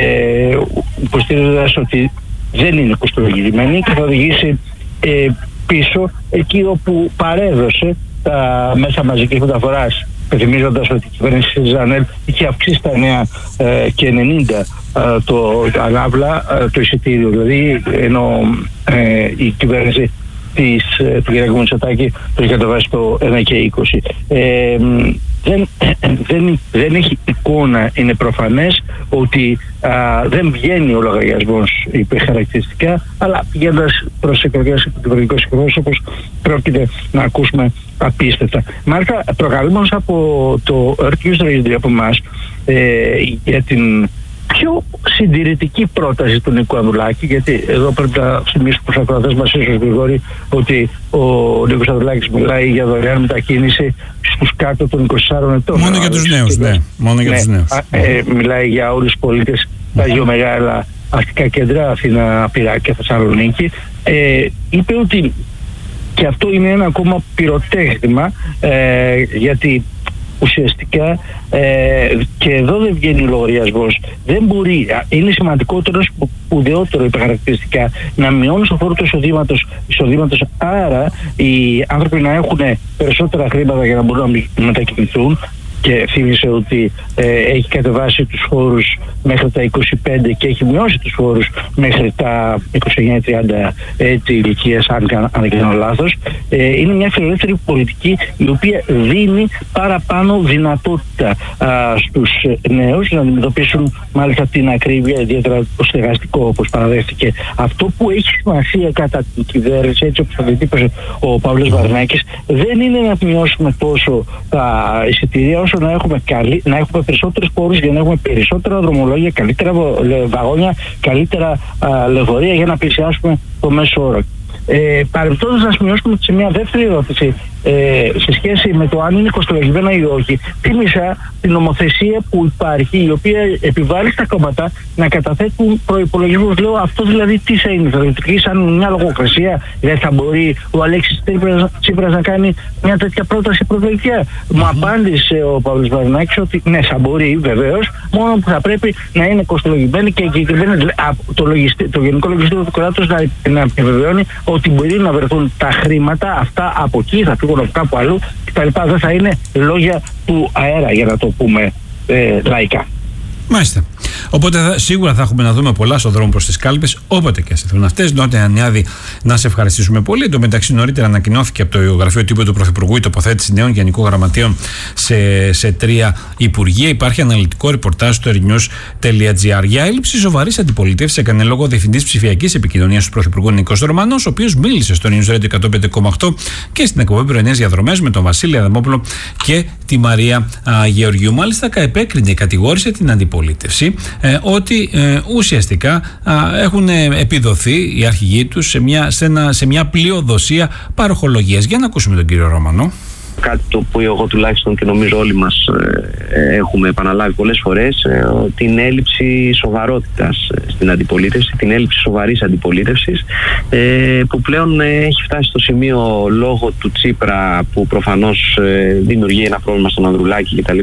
ε, υποστηρίζοντας ότι δεν είναι κοστολογημένη και θα οδηγήσει ε, πίσω εκεί όπου παρέδωσε τα μέσα μαζικής μεταφοράς, επιθυμίζοντας ότι η κυβέρνηση της Ζανέλ είχε αυξήσει τα εννέα και ενενήντα ε, το ανάβλα ε, το εισιτήριο, δηλαδή ενώ ε, η κυβέρνηση της, του κ. Μητσοτάκη το είχε κατεβάσει στο ένα και είκοσι. Ε, δεν, δεν, δεν έχει εικόνα, είναι προφανές ότι α, δεν βγαίνει ο λογαριασμός, είπε χαρακτηριστικά, αλλά πηγαίνοντας προς εκλογές από τον κυβερνητικό εκπρόσωπος πρόκειται να ακούσουμε απίστευτα. Μάλιστα, προκαλούμενος από το Earth News Radio από εμάς ε, για την πιο συντηρητική πρόταση του Νίκου Ανδρουλάκη, γιατί εδώ πρέπει να θυμίσω στους ακροατές μας, ίσως Γρηγόρη, ότι ο Νίκος Ανδρουλάκης μιλάει για δωρεάν μετακίνηση στους κάτω των είκοσι τεσσάρων ετών. Μόνο για τους νέους, ναι. Μόνο για ναι, τους νέους. Ε, μιλάει για όλους τους πολίτες, τα δύο μεγάλα αστικά κέντρα, Αθήνα, Πειραιά και Θεσσαλονίκη. Ε, είπε ότι και αυτό είναι ένα ακόμα πυροτέχνημα, ε, γιατί ουσιαστικά ε, και εδώ δεν βγαίνει λογαριασμός. Δεν μπορεί, είναι σημαντικότερο, σπουδαιότερο υπερχαρακτηριστικά, να μειώνει το φόρο του εισοδήματος, εισοδήματος, άρα οι άνθρωποι να έχουν περισσότερα χρήματα για να μπορούν να μετακινηθούν. Και θύμισε ότι ε, έχει κατεβάσει τους φόρους μέχρι τα είκοσι πέντε και έχει μειώσει τους φόρους μέχρι τα είκοσι εννιά τριάντα έτη ηλικίας, αν, αν δεν κάνω λάθος. Ε, είναι μια φιλελεύθερη πολιτική η οποία δίνει παραπάνω δυνατότητα α, στους νέους να αντιμετωπίσουν μάλιστα την ακρίβεια, ιδιαίτερα το στεγαστικό, όπως παραδέχτηκε. Αυτό που έχει σημασία κατά την κυβέρνηση, έτσι όπως το διατύπωσε ο Παύλος Βαρνάκης, δεν είναι να μειώσουμε τόσο τα εισιτήρια, όσο να έχουμε, καλύ, να έχουμε περισσότερους πόρους για να έχουμε περισσότερα δρομολόγια, καλύτερα βαγόνια, καλύτερα α, λεωφορεία για να πλησιάσουμε το μέσο όρο. Ε, Παρεμπιπτόντως, να σημειώσουμε σε μια δεύτερη ερώτηση ε, σε σχέση με το αν είναι κοστολογημένα ή όχι. Θύμισα την νομοθεσία που υπάρχει, η οποία επιβάλλει στα κόμματα να καταθέτουν προϋπολογισμούς. Λέω, αυτό δηλαδή τι θα είναι, θα λειτουργήσει σαν μια λογοκρασία? Δεν θα μπορεί ο Αλέξης Τσίπρας να κάνει μια τέτοια πρόταση προεκλογικά? Mm-hmm. Μου απάντησε ο Παύλος Βαρνάκης ότι ναι, θα μπορεί βεβαίως, μόνο που θα πρέπει να είναι κοστολογημένη και εγκεκριμένη. Το, το Γενικό Λογιστήριο του Κράτους να, να επιβεβαιώνει ότι μπορεί να βρεθούν τα χρήματα αυτά από εκεί, θα φύγουν από κάπου αλλού κτλ. Δεν θα είναι λόγια του αέρα, για να το πούμε ε, λαϊκά. Μάλιστα. Οπότε θα, σίγουρα θα έχουμε να δούμε πολλά στον δρόμο προς τις κάλπες, όποτε και ασθεθούν αυτές. Νότια Ανιάδη, να σε ευχαριστήσουμε πολύ. Εν τω μεταξύ, νωρίτερα ανακοινώθηκε από το γραφείο τύπου του Πρωθυπουργού η τοποθέτηση νέων γενικών γραμματείων σε, σε τρία υπουργεία. Υπάρχει αναλυτικό ρεπορτάζ στο ernews τελεία gr. Για έλλειψη σοβαρής αντιπολίτευσης έκανε λόγο ο Διευθυντής Ψηφιακής Επικοινωνίας του Πρωθυπουργού Νίκος Ρωμανός, ο οποίος μίλησε στο News Radio εκατόν πέντε κόμμα οκτώ και στην εκπομπή Πρωινές Διαδρομές με τον Βασίλη Αδαμόπουλο και τη Μαρία α, Γεωργιού. Μάλιστα, επέκρινε, κατηγόρησε την αντιπολίτευση ε, ότι ε, ουσιαστικά α, έχουν επιδοθεί οι αρχηγοί τους σε μια, σε ένα, σε μια πλειοδοσία παροχολογίας. Για να ακούσουμε τον κύριο Ρωμανό. Κάτι το που εγώ τουλάχιστον και νομίζω όλοι μας ε, έχουμε επαναλάβει πολλές φορές, ε, την έλλειψη σοβαρότητας στην αντιπολίτευση, την έλλειψη σοβαρής αντιπολίτευσης, ε, που πλέον ε, έχει φτάσει στο σημείο λόγω του Τσίπρα, που προφανώς ε, δημιουργεί ένα πρόβλημα στον Ανδρουλάκη κτλ.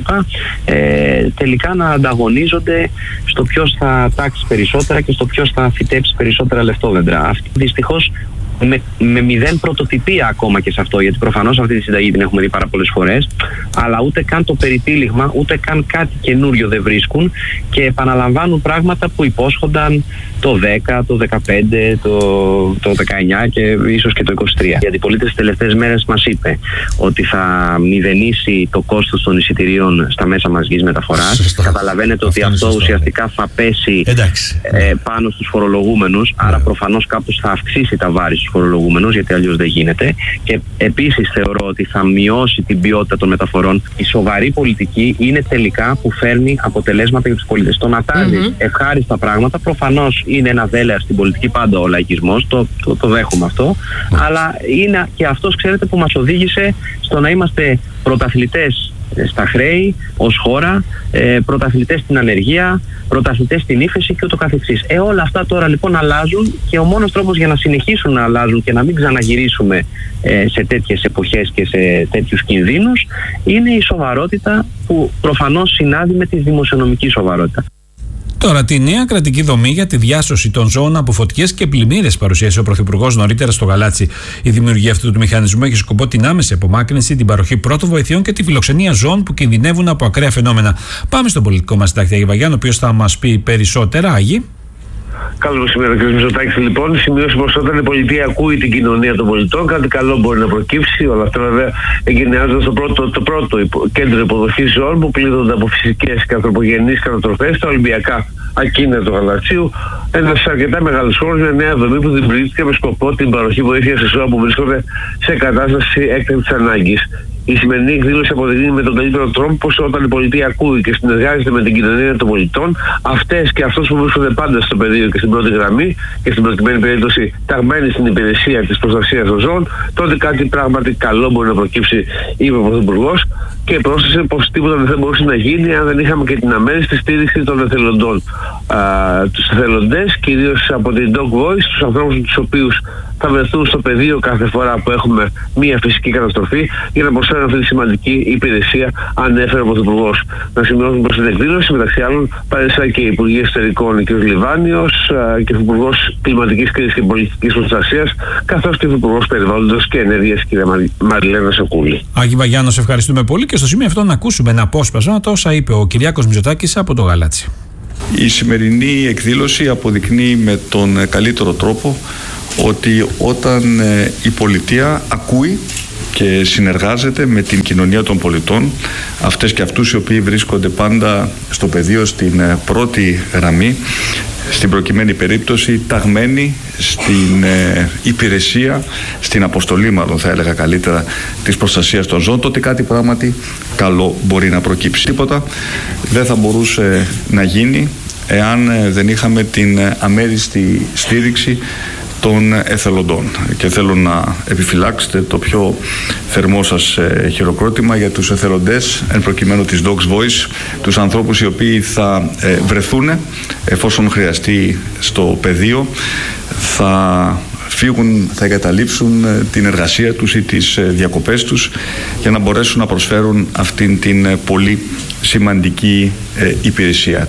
Ε, τελικά να ανταγωνίζονται στο ποιος θα τάξει περισσότερα και στο ποιος θα φυτέψει περισσότερα λεφτόδεντρα. Αυτή δυστυχώς με, με μηδέν πρωτοτυπία ακόμα και σε αυτό, γιατί προφανώς αυτή τη συνταγή την έχουμε δει πάρα πολλές φορές, αλλά ούτε καν το περιτύλιγμα, ούτε καν κάτι καινούριο δεν βρίσκουν και επαναλαμβάνουν πράγματα που υπόσχονταν το δέκα, το δεκαπέντε, το, το δεκαεννιά και ίσως και το είκοσι τρία. Η αντιπολίτευση τις τελευταίες μέρες μας είπε ότι θα μηδενίσει το κόστος των εισιτηρίων στα μέσα μαζικής μεταφοράς. Καταλαβαίνετε ότι αυτό ουσιαστικά θα πέσει ε, πάνω στους φορολογούμενους, άρα προφανώς κάπως θα αυξήσει τα βάρη στους φορολογούμενους, γιατί αλλιώς δεν γίνεται. Και επίσης θεωρώ ότι θα μειώσει την ποιότητα των μεταφορών. Η σοβαρή πολιτική είναι τελικά που φέρνει αποτελέσματα για τους πολίτες. Το να τάζει mm-hmm. ευχάριστα πράγματα, προφανώς είναι ένα δέλεαρ στην πολιτική πάντα ο λαϊκισμός, το, το, το δέχομαι αυτό, mm. αλλά είναι και αυτός, ξέρετε, που μας οδήγησε στο να είμαστε πρωταθλητές στα χρέη ως χώρα, ε, πρωταθλητές στην ανεργία, πρωταθλητές στην ύφεση και ούτω καθεξής. Ε, όλα αυτά τώρα λοιπόν αλλάζουν και ο μόνος τρόπος για να συνεχίσουν να αλλάζουν και να μην ξαναγυρίσουμε ε, σε τέτοιες εποχές και σε τέτοιους κινδύνους είναι η σοβαρότητα που προφανώς συνάδει με τη δημοσιονομική σοβαρότητα. Τώρα, τη νέα κρατική δομή για τη διάσωση των ζώων από φωτιές και πλημμύρες παρουσίασε ο Πρωθυπουργός νωρίτερα στο Γαλάτσι. Η δημιουργία αυτού του μηχανισμού έχει σκοπό την άμεση απομάκρυνση, την παροχή πρώτων βοηθειών και τη φιλοξενία ζώων που κινδυνεύουν από ακραία φαινόμενα. Πάμε στον πολιτικό μας συντάκτη Άγη Βαγιάννη, ο οποίος θα μας πει περισσότερα. Άγη. Καλό μεσημέρι, κ. Μητσοτάκη. Λοιπόν, σημειώσει πως όταν η πολιτεία ακούει την κοινωνία των πολιτών, κάτι καλό μπορεί να προκύψει. Όλα αυτά, βέβαια, εγκαινιάζονται στο πρώτο, το πρώτο κέντρο υποδοχής ζώων που πλήττονται από φυσικές και ανθρωπογενείς καταστροφές, τα Ολυμπιακά Ακίνητα του Γαλατσίου. Ένας αρκετά μεγάλος χώρος, μια νέα δομή που δημιουργήθηκε με σκοπό την παροχή βοήθεια σε ζώα που βρίσκονται σε κατάσταση έκτακτης ανάγκης. Η σημερινή εκδήλωση αποδεικνύει με τον καλύτερο τρόπο πως όταν η πολιτεία ακούει και συνεργάζεται με την κοινωνία των πολιτών, αυτές και αυτούς που βρίσκονται πάντα στο πεδίο και στην πρώτη γραμμή και στην προκειμένη περίπτωση ταγμένοι στην υπηρεσία της προστασίας των ζώων, τότε κάτι πράγματι καλό μπορεί να προκύψει, είπε ο Πρωθυπουργός, και πρόσθεσε πως τίποτα δεν θα μπορούσε να γίνει αν δεν είχαμε και την αμέριστη στήριξη των εθελοντών. Α, τους εθελοντές, κυρίως από την Dog Voice, τους ανθρώπους τους οποίους θα βρεθούν στο πεδίο κάθε φορά που έχουμε μία φυσική καταστροφή για να προσφέρουν αυτή τη σημαντική υπηρεσία, ανέφερε ο Πρωθυπουργός. Να σημειώσουμε προς την εκδήλωση, μεταξύ άλλων, παρέστηκε και η Υπουργή Εσωτερικών κ. Λιβάνιος και ο Υπουργός Κλιματικής Κρίσης και Πολιτικής Προστασίας, καθώς και ο Υπουργός Περιβάλλοντος και Ενέργειας κ. Μαριλένα Σοκούλη. Άγη Βαγιάννο, σε ευχαριστούμε πολύ και στο σημείο αυτό να ακούσουμε ένα απόσπασμα το όσα είπε ο Κυριάκος Μητσοτάκης από το Γαλάτσι. Η σημερινή εκδήλωση αποδεικνύει με τον καλύτερο τρόπο ότι όταν η πολιτεία ακούει και συνεργάζεται με την κοινωνία των πολιτών, αυτές και αυτούς οι οποίοι βρίσκονται πάντα στο πεδίο στην πρώτη γραμμή, στην προκειμένη περίπτωση ταγμένοι στην ε, υπηρεσία, στην αποστολή μάλλον θα έλεγα καλύτερα, της προστασίας των ζώων, τότε κάτι πράγματι καλό μπορεί να προκύψει. Τίποτα δεν θα μπορούσε να γίνει εάν δεν είχαμε την αμέριστη στήριξη των εθελοντών. Και θέλω να επιφυλάξετε το πιο θερμό σας χειροκρότημα για τους εθελοντές, εν προκειμένου της Dogs Voice, τους ανθρώπους οι οποίοι θα βρεθούν εφόσον χρειαστεί στο πεδίο, θα φύγουν, θα εγκαταλείψουν την εργασία τους ή τις διακοπές τους για να μπορέσουν να προσφέρουν αυτήν την πολύ σημαντική υπηρεσία.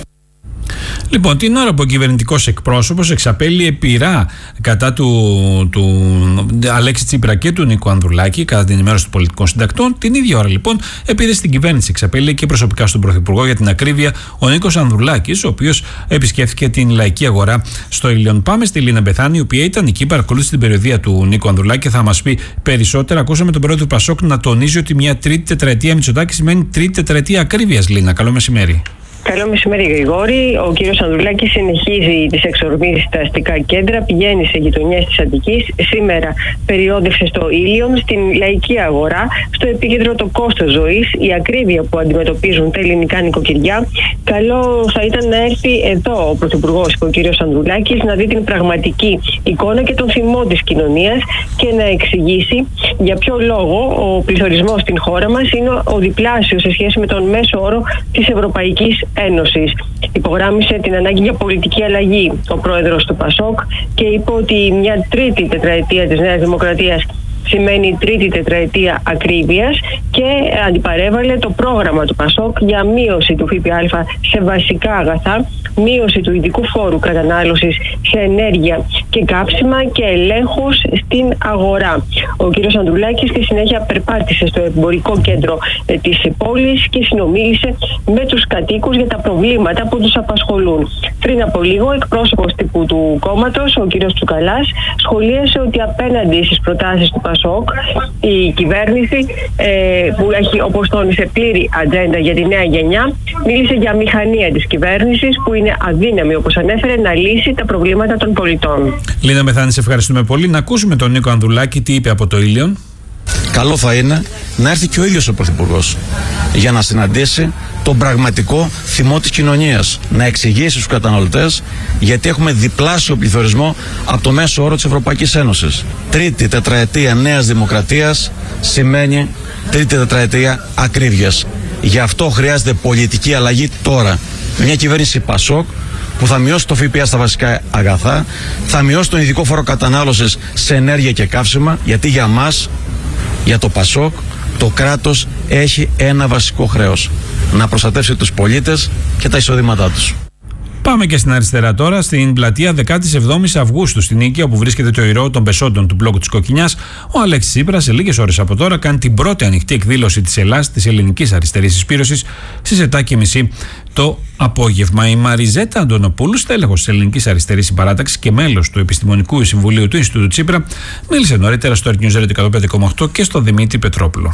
Λοιπόν, την ώρα που ο κυβερνητικός εκπρόσωπος εξαπέλυε πειρά κατά του, του Αλέξη Τσίπρα και του Νίκου Ανδρουλάκη κατά την ενημέρωση των πολιτικών συντακτών, την ίδια ώρα λοιπόν, επειδή στην κυβέρνηση εξαπέλυε και προσωπικά στον Πρωθυπουργό για την ακρίβεια ο Νίκος Ανδρουλάκης, ο οποίος επισκέφθηκε την Λαϊκή Αγορά στο Ήλιον. Πάμε στη Λίνα Μπεθάνη, η οποία ήταν εκεί, παρακολούθησε την περιοδία του Νίκου Ανδρουλάκη και θα μας πει περισσότερα. Ακούσαμε τον πρόεδρο του Πασόκ να τονίζει ότι μια τρίτη τετραετία Μητσοτάκη σημαίνει τρίτη τετραετία ακρίβειας. Λίνα, καλό μεσημέρι. Καλό μεσημέρι, Γρηγόρη. Ο κύριος Ανδρουλάκης συνεχίζει τις εξορμήσεις στα αστικά κέντρα, πηγαίνει σε γειτονιές της Αττικής. Σήμερα περιόδευσε στο Ήλιον, στην Λαϊκή Αγορά, στο επίκεντρο το κόστος ζωής, η ακρίβεια που αντιμετωπίζουν τα ελληνικά νοικοκυριά. Καλό θα ήταν να έρθει εδώ ο Πρωθυπουργός, ο κύριος Ανδρουλάκης, να δει την πραγματική εικόνα και τον θυμό της κοινωνίας και να εξηγήσει για ποιο λόγο ο πληθωρισμός στην χώρα μας είναι ο διπλάσιος σε σχέση με τον μέσο όρο της Ευρωπαϊκής Ένωσης. Υπογράμμισε την ανάγκη για πολιτική αλλαγή ο πρόεδρος του Πασόκ και είπε ότι μια τρίτη τετραετία της Νέας Δημοκρατίας σημαίνει τρίτη τετραετία ακρίβειας και αντιπαρέβαλε το πρόγραμμα του Πασόκ για μείωση του ΦΠΑ σε βασικά αγαθά, μείωση του ειδικού φόρου κατανάλωσης σε ενέργεια και κάψιμα και ελέγχους στην αγορά. Ο κ. Ανδρουλάκης στη συνέχεια περπάτησε στο εμπορικό κέντρο της πόλης και συνομίλησε με τους κατοίκους για τα προβλήματα που τους απασχολούν. Πριν από λίγο, εκπρόσωπος τύπου του κόμματος, ο κ. Τσουκαλάς, σχολίασε ότι απέναντι στις προτάσεις του Πασόκ, η κυβέρνηση ε, που έχει, όπως τόνισε, πλήρη ατζέντα για τη νέα γενιά, μίλησε για μηχανία της κυβέρνησης που είναι αδύναμη, όπως ανέφερε, να λύσει τα προβλήματα των πολιτών. Λίνα Μεθάνη, σε ευχαριστούμε πολύ. Να ακούσουμε τον Νίκο Ανδρουλάκη τι είπε από το Ήλιον. Καλό θα είναι να έρθει και ο ίδιος ο Πρωθυπουργός για να συναντήσει τον πραγματικό θυμό της κοινωνίας, να εξηγήσει στους καταναλωτές γιατί έχουμε διπλάσιο πληθωρισμό από το μέσο όρο της Ευρωπαϊκής Ένωσης. Τρίτη τετραετία Νέας Δημοκρατίας σημαίνει τρίτη τετραετία ακρίβειας. Γι' αυτό χρειάζεται πολιτική αλλαγή τώρα. Μια κυβέρνηση Πασόκ που θα μειώσει το ΦΠΑ στα βασικά αγαθά, θα μειώσει τον ειδικό φόρο κατανάλωσης σε ενέργεια και καύσιμα, γιατί για μας, για το Πασόκ, το κράτος έχει ένα βασικό χρέος: να προστατεύσει τους πολίτες και τα εισοδήματά τους. Πάμε και στην αριστερά τώρα, στην πλατεία δεκαεπτά Αυγούστου, στην Νίκαια, όπου βρίσκεται το ηρώο των Πεσόντων του μπλόκου της Κοκκινιάς. Ο Αλέξης Τσίπρας, σε λίγες ώρες από τώρα, κάνει την πρώτη ανοιχτή εκδήλωση της Ελλάς, της Ελληνικής Αριστερής Συσπήρωσης, στις επτά και μισή το απόγευμα. Η Μαριζέτα Αντωνοπούλου, στέλεχος της Ελληνικής Αριστερής Συμπαράταξης και μέλος του Επιστημονικού Συμβουλίου του Ινστιτούτου Τσίπρα, μίλησε νωρίτερα στο Earth News Radio εκατόν πέντε κόμμα οκτώ και στον Δημήτρη Πετρόπουλο.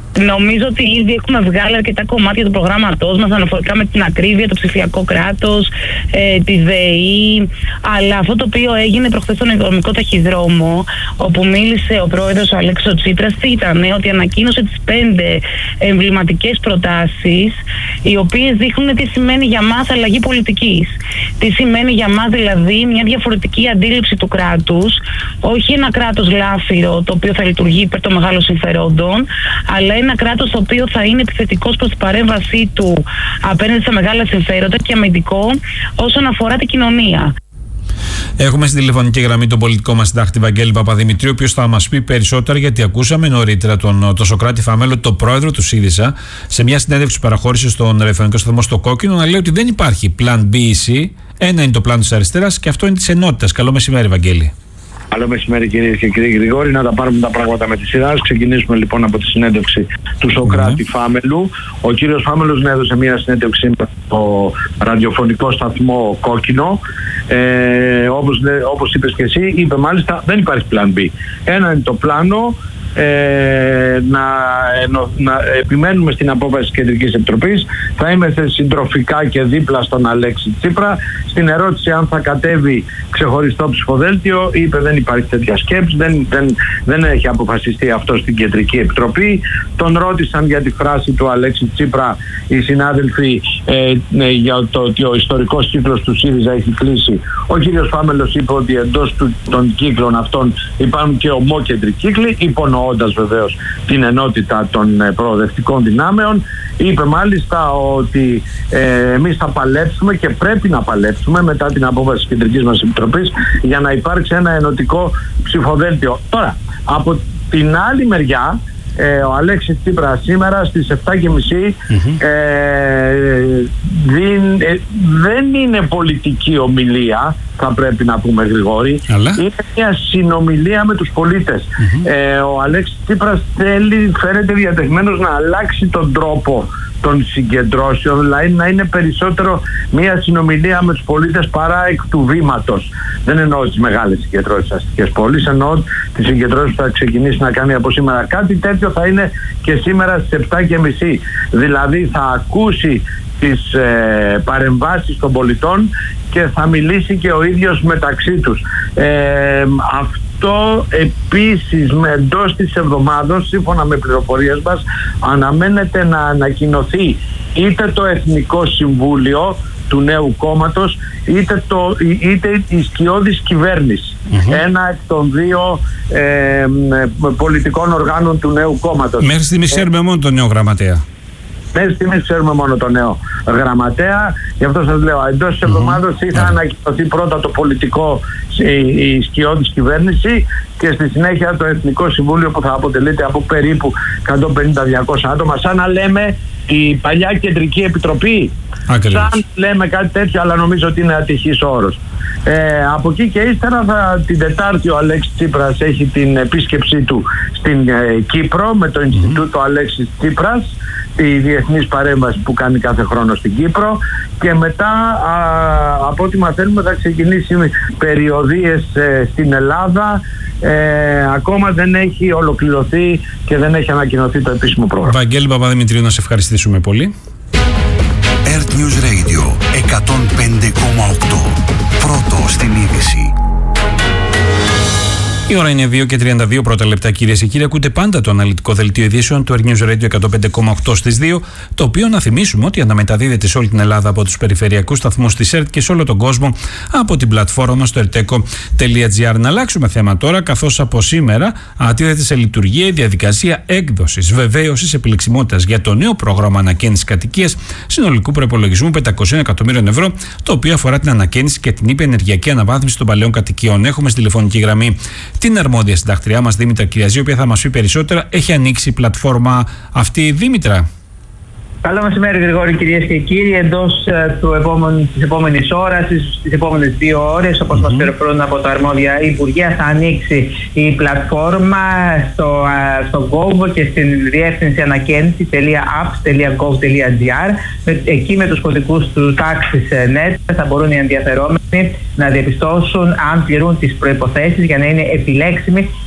Νομίζω ότι ήδη έχουμε βγάλει αρκετά κομμάτια του προγράμματός μας αναφορικά με την ακρίβεια, το ψηφιακό κράτος, ε, τη ΔΕΗ. Αλλά αυτό το οποίο έγινε προχθές στον οικονομικό ταχυδρόμο, όπου μίλησε ο πρόεδρος ο Αλέξης Τσίπρας, ήταν ότι ανακοίνωσε τις πέντε εμβληματικές προτάσεις, οι οποίες δείχνουν τι σημαίνει για μας αλλαγή πολιτικής. Τι σημαίνει για μας δηλαδή μια διαφορετική αντίληψη του κράτους, όχι ένα κράτος λάφυρο το οποίο θα λειτουργεί υπέρ των μεγάλων συμφερόντων, αλλά ένα κράτος το οποίο θα είναι επιθετικός προς την παρέμβασή του απέναντι σε μεγάλα συμφέροντα και αμυντικό όσον αφορά την κοινωνία. Έχουμε στην τηλεφωνική γραμμή τον πολιτικό μας συντάκτη Βαγγέλη Παπαδημητρίου, ο οποίος θα μας πει περισσότερα, γιατί ακούσαμε νωρίτερα τον, τον Σωκράτη Φάμελο, τον πρόεδρο του ΣΥΡΙΖΑ, σε μια συνέντευξη που παραχώρησε στον ραδιοφωνικό σταθμό στο Κόκκινο, να λέει ότι δεν υπάρχει πλάν B ή C. Ένα είναι το πλάνο της αριστεράς και αυτό είναι της ενότητας. Καλό μεσημέρι, Βαγγέλη. Καλό μεσημέρι, κυρίες και κύριοι Γρηγόρη. Να τα πάρουμε τα πράγματα με τη σειρά. Ξεκινήσουμε λοιπόν από τη συνέντευξη του Σωκράτη mm-hmm. Φάμελου. Ο κύριος Φάμελος έδωσε μια συνέντευξη στο ραδιοφωνικό σταθμό Κόκκινο. Ε, όπως, όπως είπες και εσύ, είπε μάλιστα δεν υπάρχει πλάν B. Ένα είναι το πλάνο. Ε, να, να επιμένουμε στην απόφαση της Κεντρικής Επιτροπής. Θα είμαστε συντροφικά και δίπλα στον Αλέξη Τσίπρα. Στην ερώτηση αν θα κατέβει ξεχωριστό ψηφοδέλτιο, είπε δεν υπάρχει τέτοια σκέψη, δεν, δεν, δεν έχει αποφασιστεί αυτό στην Κεντρική Επιτροπή. Τον ρώτησαν για τη φράση του Αλέξη Τσίπρα οι συνάδελφοι ε, ε, για το ότι ο ιστορικός κύκλος του ΣΥΡΙΖΑ έχει κλείσει. Ο κύριος Φάμελος είπε ότι εντός του, των κύκλων αυτών υπάρχουν και ομόκεντροι κύκλοι, υπονοώντας βεβαίως την ενότητα των ε, προοδευτικών δυνάμεων. Είπε μάλιστα ότι ε, εμείς θα παλέψουμε και πρέπει να παλέψουμε μετά την απόφαση της Κεντρικής μας Επιτροπής για να υπάρξει ένα ενωτικό ψηφοδέλτιο. Τώρα, από την άλλη μεριά, ε, ο Αλέξης Τσίπρας σήμερα στις επτά και μισή mm-hmm. ε, διν, ε, δεν είναι πολιτική ομιλία, θα πρέπει να πούμε, Γρηγόρη. Αλλά είναι μια συνομιλία με τους πολίτες. Mm-hmm. ε, ο Αλέξης Τσίπρας θέλει, φαίνεται διατεθμένος να αλλάξει τον τρόπο των συγκεντρώσεων, δηλαδή να είναι περισσότερο μια συνομιλία με τους πολίτες παρά εκ του βήματος. Δεν εννοώ τις μεγάλες συγκεντρώσεις αστικές πόλεις, εννοώ τις συγκεντρώσεις που θα ξεκινήσει να κάνει από σήμερα. Κάτι τέτοιο θα είναι και σήμερα στις επτά και μισή. Δηλαδή θα ακούσει τις ε, παρεμβάσεις των πολιτών και θα μιλήσει και ο ίδιος μεταξύ τους. Ε, αυτό επίσης με εντός της εβδομάδος, σύμφωνα με πληροφορίες μας, αναμένεται να ανακοινωθεί είτε το Εθνικό Συμβούλιο του νέου κόμματος, είτε, το, είτε η σκιώδης κυβέρνηση. Mm-hmm. Ένα εκ των δύο ε, πολιτικών οργάνων του νέου κόμματος. Μέχρι στιγμής ξέρουμε ε, μόνο τον νέο γραμματέα. Μέχρι στιγμής ξέρουμε μόνο τον νέο γραμματέα. Γι' αυτό σας λέω, εντός της εβδομάδας mm-hmm. θα ανακοινωθεί πρώτα το πολιτικό, η, η σκιώδης κυβέρνηση, και στη συνέχεια το Εθνικό Συμβούλιο που θα αποτελείται από περίπου εκατόν πενήντα με διακόσια άτομα, σαν να λέμε η παλιά Κεντρική Επιτροπή. Ακριβώς. Σαν λέμε κάτι τέτοιο, αλλά νομίζω ότι είναι ατυχής όρος. Ε, από εκεί και ύστερα θα, την Τετάρτη ο Αλέξης Τσίπρας έχει την επίσκεψή του στην ε, Κύπρο με το mm-hmm. Ινστιτούτο Αλέξης Τσίπρας, τη διεθνής παρέμβαση που κάνει κάθε χρόνο στην Κύπρο, και μετά α, από ό,τι μαθαίνουμε θα ξεκινήσει περιοδίες ε, στην Ελλάδα. Ε, ακόμα δεν έχει ολοκληρωθεί και δεν έχει ανακοινωθεί το επίσημο πρόγραμμα. Βαγγέλη Παπαδημητρίου, να σε ευχαριστήσουμε πολύ. Earth News Radio εκατόν πέντε κόμμα οκτώ. Πρώτο στην είδηση. Η ώρα είναι δύο και τριάντα δύο πρώτα λεπτά, κυρίες και κύριοι. Ακούτε πάντα το αναλυτικό δελτίο ειδήσεων του Earth News Radio εκατόν πέντε κόμμα οκτώ στις δύο, το οποίο να θυμίσουμε ότι αναμεταδίδεται σε όλη την Ελλάδα από τους περιφερειακούς σταθμούς της ΕΡΤ και σε όλο τον κόσμο από την πλατφόρμα μας στο ερτέκο τελεία τζι άρ. Να αλλάξουμε θέμα τώρα, καθώς από σήμερα αντίδεται σε λειτουργία η διαδικασία έκδοσης βεβαίωσης επιλεξιμότητας για το νέο πρόγραμμα ανακαίνησης κατοικίας συνολικού προϋπολογισμού πεντακόσια εκατομμύριων ευρώ, το οποίο αφορά την ανακαίνιση και την ήπια ενεργειακή αναβάθμιση των παλαιών κατοικιών. Έχουμε στη τηλεφωνική γραμμή την αρμόδια συντακτριά μας, Δήμητρα Κυριαζή, η οποία θα μας πει περισσότερα. Έχει ανοίξει η πλατφόρμα αυτή, Δήμητρα? Καλό μεσημέρι, Γρηγόρη, κυρίες και κύριοι. Εντός uh, του επόμενου, της επόμενης ώρας, στις επόμενες δύο ώρες, όπως mm-hmm. μας πληροφορούν από τα αρμόδια Υπουργεία, θα ανοίξει η πλατφόρμα στο, uh, στο Gov και στην διεύθυνση ανακαίνιση τελεία apps τελεία gov τελεία gr. Εκεί με τους κωδικούς του τάξης net θα μπορούν οι ενδιαφερόμενοι να διαπιστώσουν αν πληρούν τις προϋποθέσεις για να είναι επιλέξιμοι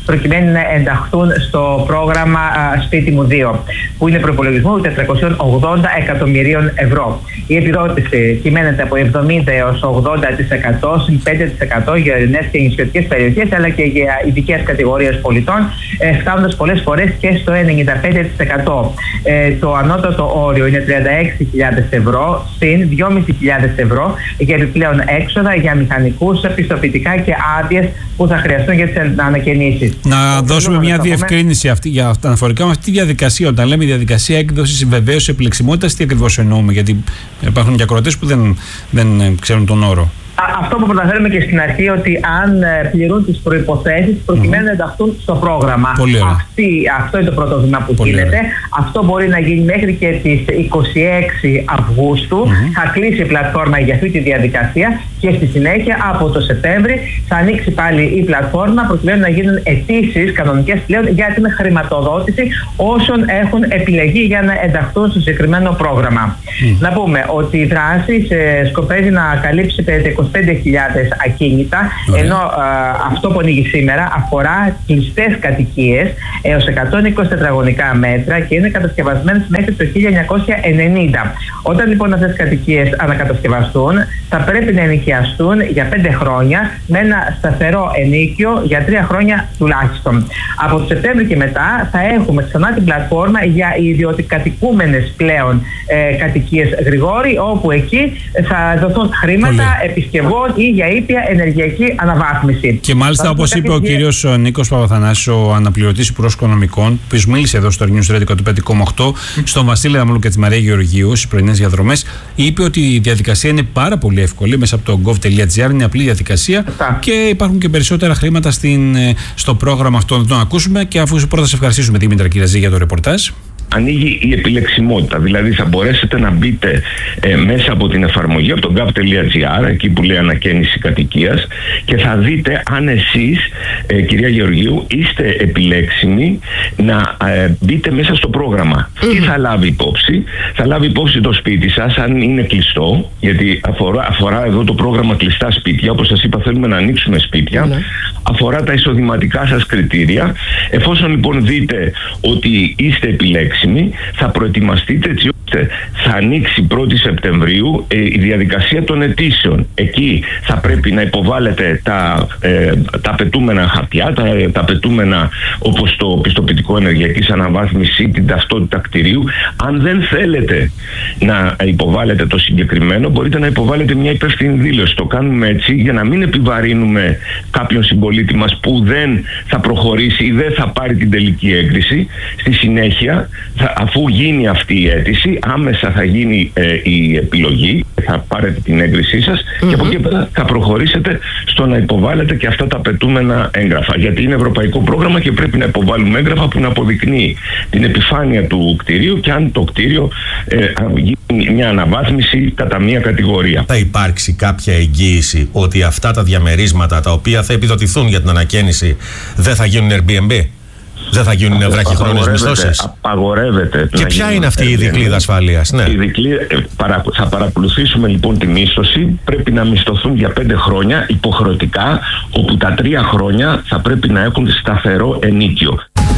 προκειμένου να ενταχθούν στο πρόγραμμα Σπίτι μου δύο, που είναι προϋπολογισμό τετρακόσια ογδόντα εκατομμυρίων ευρώ. Η επιδότηση κυμαίνεται από εβδομήντα έως ογδόντα τοις εκατό, συν πέντε τοις εκατό για ορεινές και νησιωτικές περιοχές, αλλά και για ειδικές κατηγορίες πολιτών, φτάνοντας πολλές φορές και στο ενενήντα πέντε τοις εκατό. Ε, το ανώτατο όριο είναι τριάντα έξι χιλιάδες ευρώ, συν δυόμισι χιλιάδες ευρώ για επιπλέον έξοδα για μηχανικούς, πιστοποιητικά και άδειες που θα χρειαστούν για τις ανακαινήσεις. Να ο δώσουμε μια διευκρίνηση αυτή, για αυτά, αναφορικά με αυτή τη διαδικασία. Όταν λέμε διαδικασία έκδοσης βεβαίως επιλεξιμότητας, τι ακριβώς εννοούμε? Γιατί υπάρχουν και ακροατές που δεν, δεν ξέρουν τον όρο. Αυτό που προταφέρουμε και στην αρχή, ότι αν πληρούν τις προϋποθέσεις προκειμένου mm. να ενταχθούν στο πρόγραμμα. Αυτή, αυτό είναι το πρώτο βήμα που Πολύ γίνεται. Ωραία. Αυτό μπορεί να γίνει μέχρι και τις είκοσι έξι Αυγούστου. Mm-hmm. Θα κλείσει η πλατφόρμα για αυτή τη διαδικασία και στη συνέχεια από το Σεπτέμβρη θα ανοίξει πάλι η πλατφόρμα προκειμένου να γίνουν αιτήσεις κανονικές πλέον για την χρηματοδότηση όσων έχουν επιλεγεί για να ενταχθούν στο συγκεκριμένο πρόγραμμα. Mm. Να πούμε ότι η δράση ε, σκοπεύει να καλύψει περίπου είκοσι πέντε χιλιάδες ακίνητα, mm. ενώ α, αυτό που ανοίγει σήμερα αφορά κλειστές κατοικίες έως εκατόν είκοσι τετραγωνικά μέτρα και είναι κατασκευασμένες μέχρι το χίλια εννιακόσια ενενήντα. Όταν λοιπόν αυτές τις κατοικίες ανακατασκευαστούν, θα πρέπει να ενοικιαστούν για πέντε χρόνια με ένα σταθερό ενοίκιο για τρία χρόνια τουλάχιστον. Από το Σεπτέμβριο και μετά θα έχουμε ξανά την πλατφόρμα για ιδιωτικατοικούμενες πλέον ε, κατοικίες, Γρηγόρη, όπου εκεί θα δοθούν χρήματα επισκευών ή για ήπια ενεργειακή αναβάθμιση. Και μάλιστα, όπως είπε ο κύριος Νίκος Παπαθανάσης, ο αναπληρωτής Υπουργός Οικονομικών, που μίλησε εδώ στο News Radio εκατόν πέντε κόμμα οκτώ, στον Βασίλη Δαμούλου και τη Μαρία Γεωργίου στις πρωινές διαδρομές, είπε ότι η διαδικασία είναι πάρα πολύ εύκολη μέσα από το gov.gr, είναι απλή διαδικασία και υπάρχουν και περισσότερα χρήματα στην, στο πρόγραμμα αυτό. Να το ακούσουμε και αφού πρώτα σε ευχαριστήσουμε, Δήμητρα Κυραζή, για το ρεπορτάζ. Ανοίγει η επιλεξιμότητα, δηλαδή θα μπορέσετε να μπείτε ε, μέσα από την εφαρμογή, από το gov.gr, εκεί που λέει ανακαίνιση κατοικίας, και θα δείτε αν εσείς, ε, κυρία Γεωργίου, είστε επιλέξιμοι να ε, μπείτε μέσα στο πρόγραμμα. Mm-hmm. Τι θα λάβει υπόψη? Θα λάβει υπόψη το σπίτι σας, αν είναι κλειστό, γιατί αφορά, αφορά εδώ το πρόγραμμα κλειστά σπίτια, όπως σας είπα θέλουμε να ανοίξουμε σπίτια, mm-hmm. αφορά τα εισοδηματικά σας κριτήρια. Εφόσον λοιπόν δείτε ότι είστε επιλέξιμοι, θα προετοιμαστείτε έτσι ώστε θα ανοίξει πρώτη Σεπτεμβρίου ε, η διαδικασία των αιτήσεων. Εκεί θα πρέπει να υποβάλλετε τα, ε, τα απαιτούμενα χαρτιά, τα, τα απαιτούμενα όπως το πιστοποιητικό ενεργειακής αναβάθμισης, την ταυτότητα κτηρίου. Αν δεν θέλετε να υποβάλλετε το συγκεκριμένο, μπορείτε να υποβάλλετε μια υπεύθυνη δήλωση. Το κάνουμε έτσι για να μην επιβαρύνουμε κάποιον συμπολίτη μας που δεν θα προχωρήσει ή δεν θα πάρει την τελική έγκριση. Στη συνέχεια, θα, αφού γίνει αυτή η αίτηση, άμεσα θα γίνει ε, η επιλογή, θα πάρετε την έγκρισή σας mm-hmm. και από εκεί πέρα θα προχωρήσετε στο να υποβάλλετε και αυτά τα απαιτούμενα έγγραφα. Γιατί είναι ευρωπαϊκό πρόγραμμα και πρέπει να υποβάλουμε έγγραφα που να αποδεικνύει την επιφάνεια του κτηρίου και αν το κτίριο ε, γίνει μια αναβάθμιση κατά μία κατηγορία. Θα υπάρξει κάποια εγγύηση ότι αυτά τα διαμερίσματα τα οποία θα επιδοτηθούν για την ανακαίνιση δεν θα γίνουν Airbnb? Δεν θα γίνουν βραχυχρόνιες μισθώσεις? Απαγορεύεται. Και ποια είναι αυτή η δικλείδα ασφαλείας? Ναι. Η δικλείδα, παρα, θα παρακολουθήσουμε λοιπόν τη μίσθωση. Πρέπει να μισθωθούν για πέντε χρόνια υποχρεωτικά, όπου τα τρία χρόνια θα πρέπει να έχουν σταθερό ενίκιο.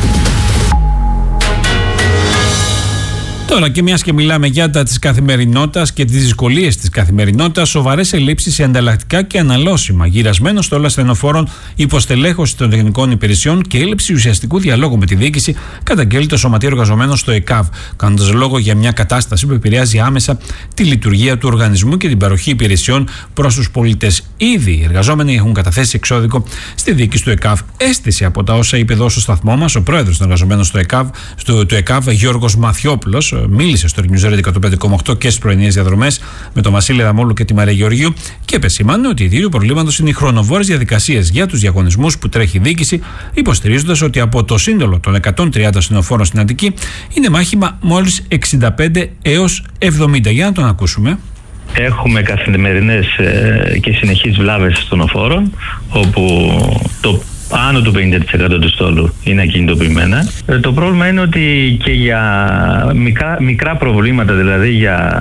Τώρα, και μιας και μιλάμε για τα της καθημερινότητας και τις δυσκολίες της καθημερινότητας, σοβαρές ελλείψεις σε ανταλλακτικά και αναλώσιμα, γυρασμένο στόλο ασθενοφόρων, υποστελέχωση των τεχνικών υπηρεσιών και έλλειψη ουσιαστικού διαλόγου με τη διοίκηση, καταγγέλει το Σωματείο Εργαζομένων στο ΕΚΑΒ, κάνοντας λόγο για μια κατάσταση που επηρεάζει άμεσα τη λειτουργία του οργανισμού και την παροχή υπηρεσιών προς τους πολίτες. Ήδη οι εργαζόμενοι έχουν καταθέσει εξώδικο στη διοίκηση του ΕΚΑΒ. Αίσθηση από τα όσα είπε εδώ στο σταθμό μας ο πρόεδρος των εργαζομένων στο ΕΚΑΒ, στο, του ΕΚΑΒ, Γιώργος Μαθιόπουλος. Μίλησε στο News Radio εκατόν πέντε κόμμα οκτώ και στις πρωινές διαδρομές με τον Βασίλη Δαμούλου και τη Μαρία Γεωργίου και επεσήμανε ότι η αιτία του προβλήματος είναι οι χρονοβόρες διαδικασίες για τους διαγωνισμούς που τρέχει η διοίκηση, υποστηρίζοντας ότι από το σύνολο των εκατόν τριάντα ασθενοφόρων στην Αττική είναι μάχημα μόλις εξήντα πέντε έως εβδομήντα. Για να τον ακούσουμε. Έχουμε καθημερινές ε, και συνεχείς βλάβες ασθενοφόρων, όπου το άνω του πενήντα τοις εκατό του στόλου είναι ακινητοποιημένα. Ε, το πρόβλημα είναι ότι και για μικρά, μικρά προβλήματα, δηλαδή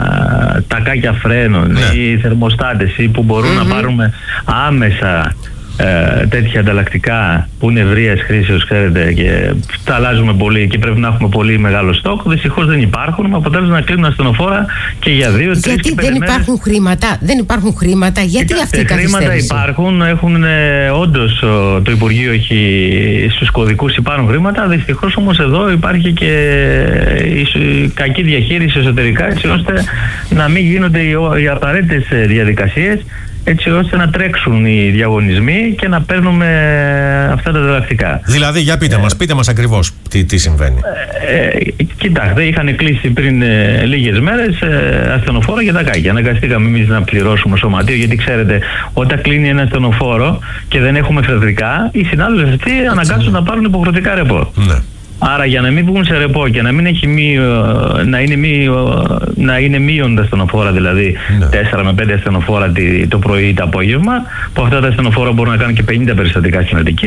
για τακάκια φρένων ναι. ή θερμοστάτες ή που μπορούν mm-hmm. να πάρουμε άμεσα ε, τέτοια ανταλλακτικά που είναι ευρείας χρήσεως, ξέρετε, και τα αλλάζουμε πολύ και πρέπει να έχουμε πολύ μεγάλο στόκ, δυστυχώς δεν υπάρχουν, με αποτέλεσμα να κλείνουν ασθενοφόρα και για δύο, τρεις Γιατί και δεν υπάρχουν χρήματα, δεν υπάρχουν χρήματα, γιατί Κοιτάξτε, αυτή η καθυστέρηση? Χρήματα υπάρχουν, έχουν ε, όντως το Υπουργείο έχει στους κωδικούς υπάρχουν χρήματα, δυστυχώς όμως εδώ υπάρχει και η κακή διαχείριση εσωτερικά, έτσι ώστε να μην γίνονται οι, οι απαραίτητες διαδικασίες, έτσι ώστε να τρέξουν οι διαγωνισμοί και να παίρνουμε αυτά τα διδακτικά. Δηλαδή, για πείτε ε, μας, πείτε μας ακριβώς τι, τι συμβαίνει. Ε, ε, κοιτάξτε, είχαν κλείσει πριν ε, λίγες μέρες ε, ασθενοφόρα για τα κάκια. Αναγκαστήκαμε εμείς να πληρώσουμε σωματείο, γιατί ξέρετε, όταν κλείνει ένα ασθενοφόρο και δεν έχουμε εφεδρικά, οι συνάδελφοι αυτοί αναγκάζονται να πάρουν υποχρεωτικά ρεπό. Ναι. Άρα για να μην βγουν σε ρεπό και να μην έχει μείο, να είναι, μείο, να είναι μείον τα ασθενοφόρα, δηλαδή ναι. τέσσερα με πέντε ασθενοφόρα το πρωί ή το απόγευμα, που αυτά τα ασθενοφόρα μπορούν να κάνουν και πενήντα περιστατικά στην Αττική,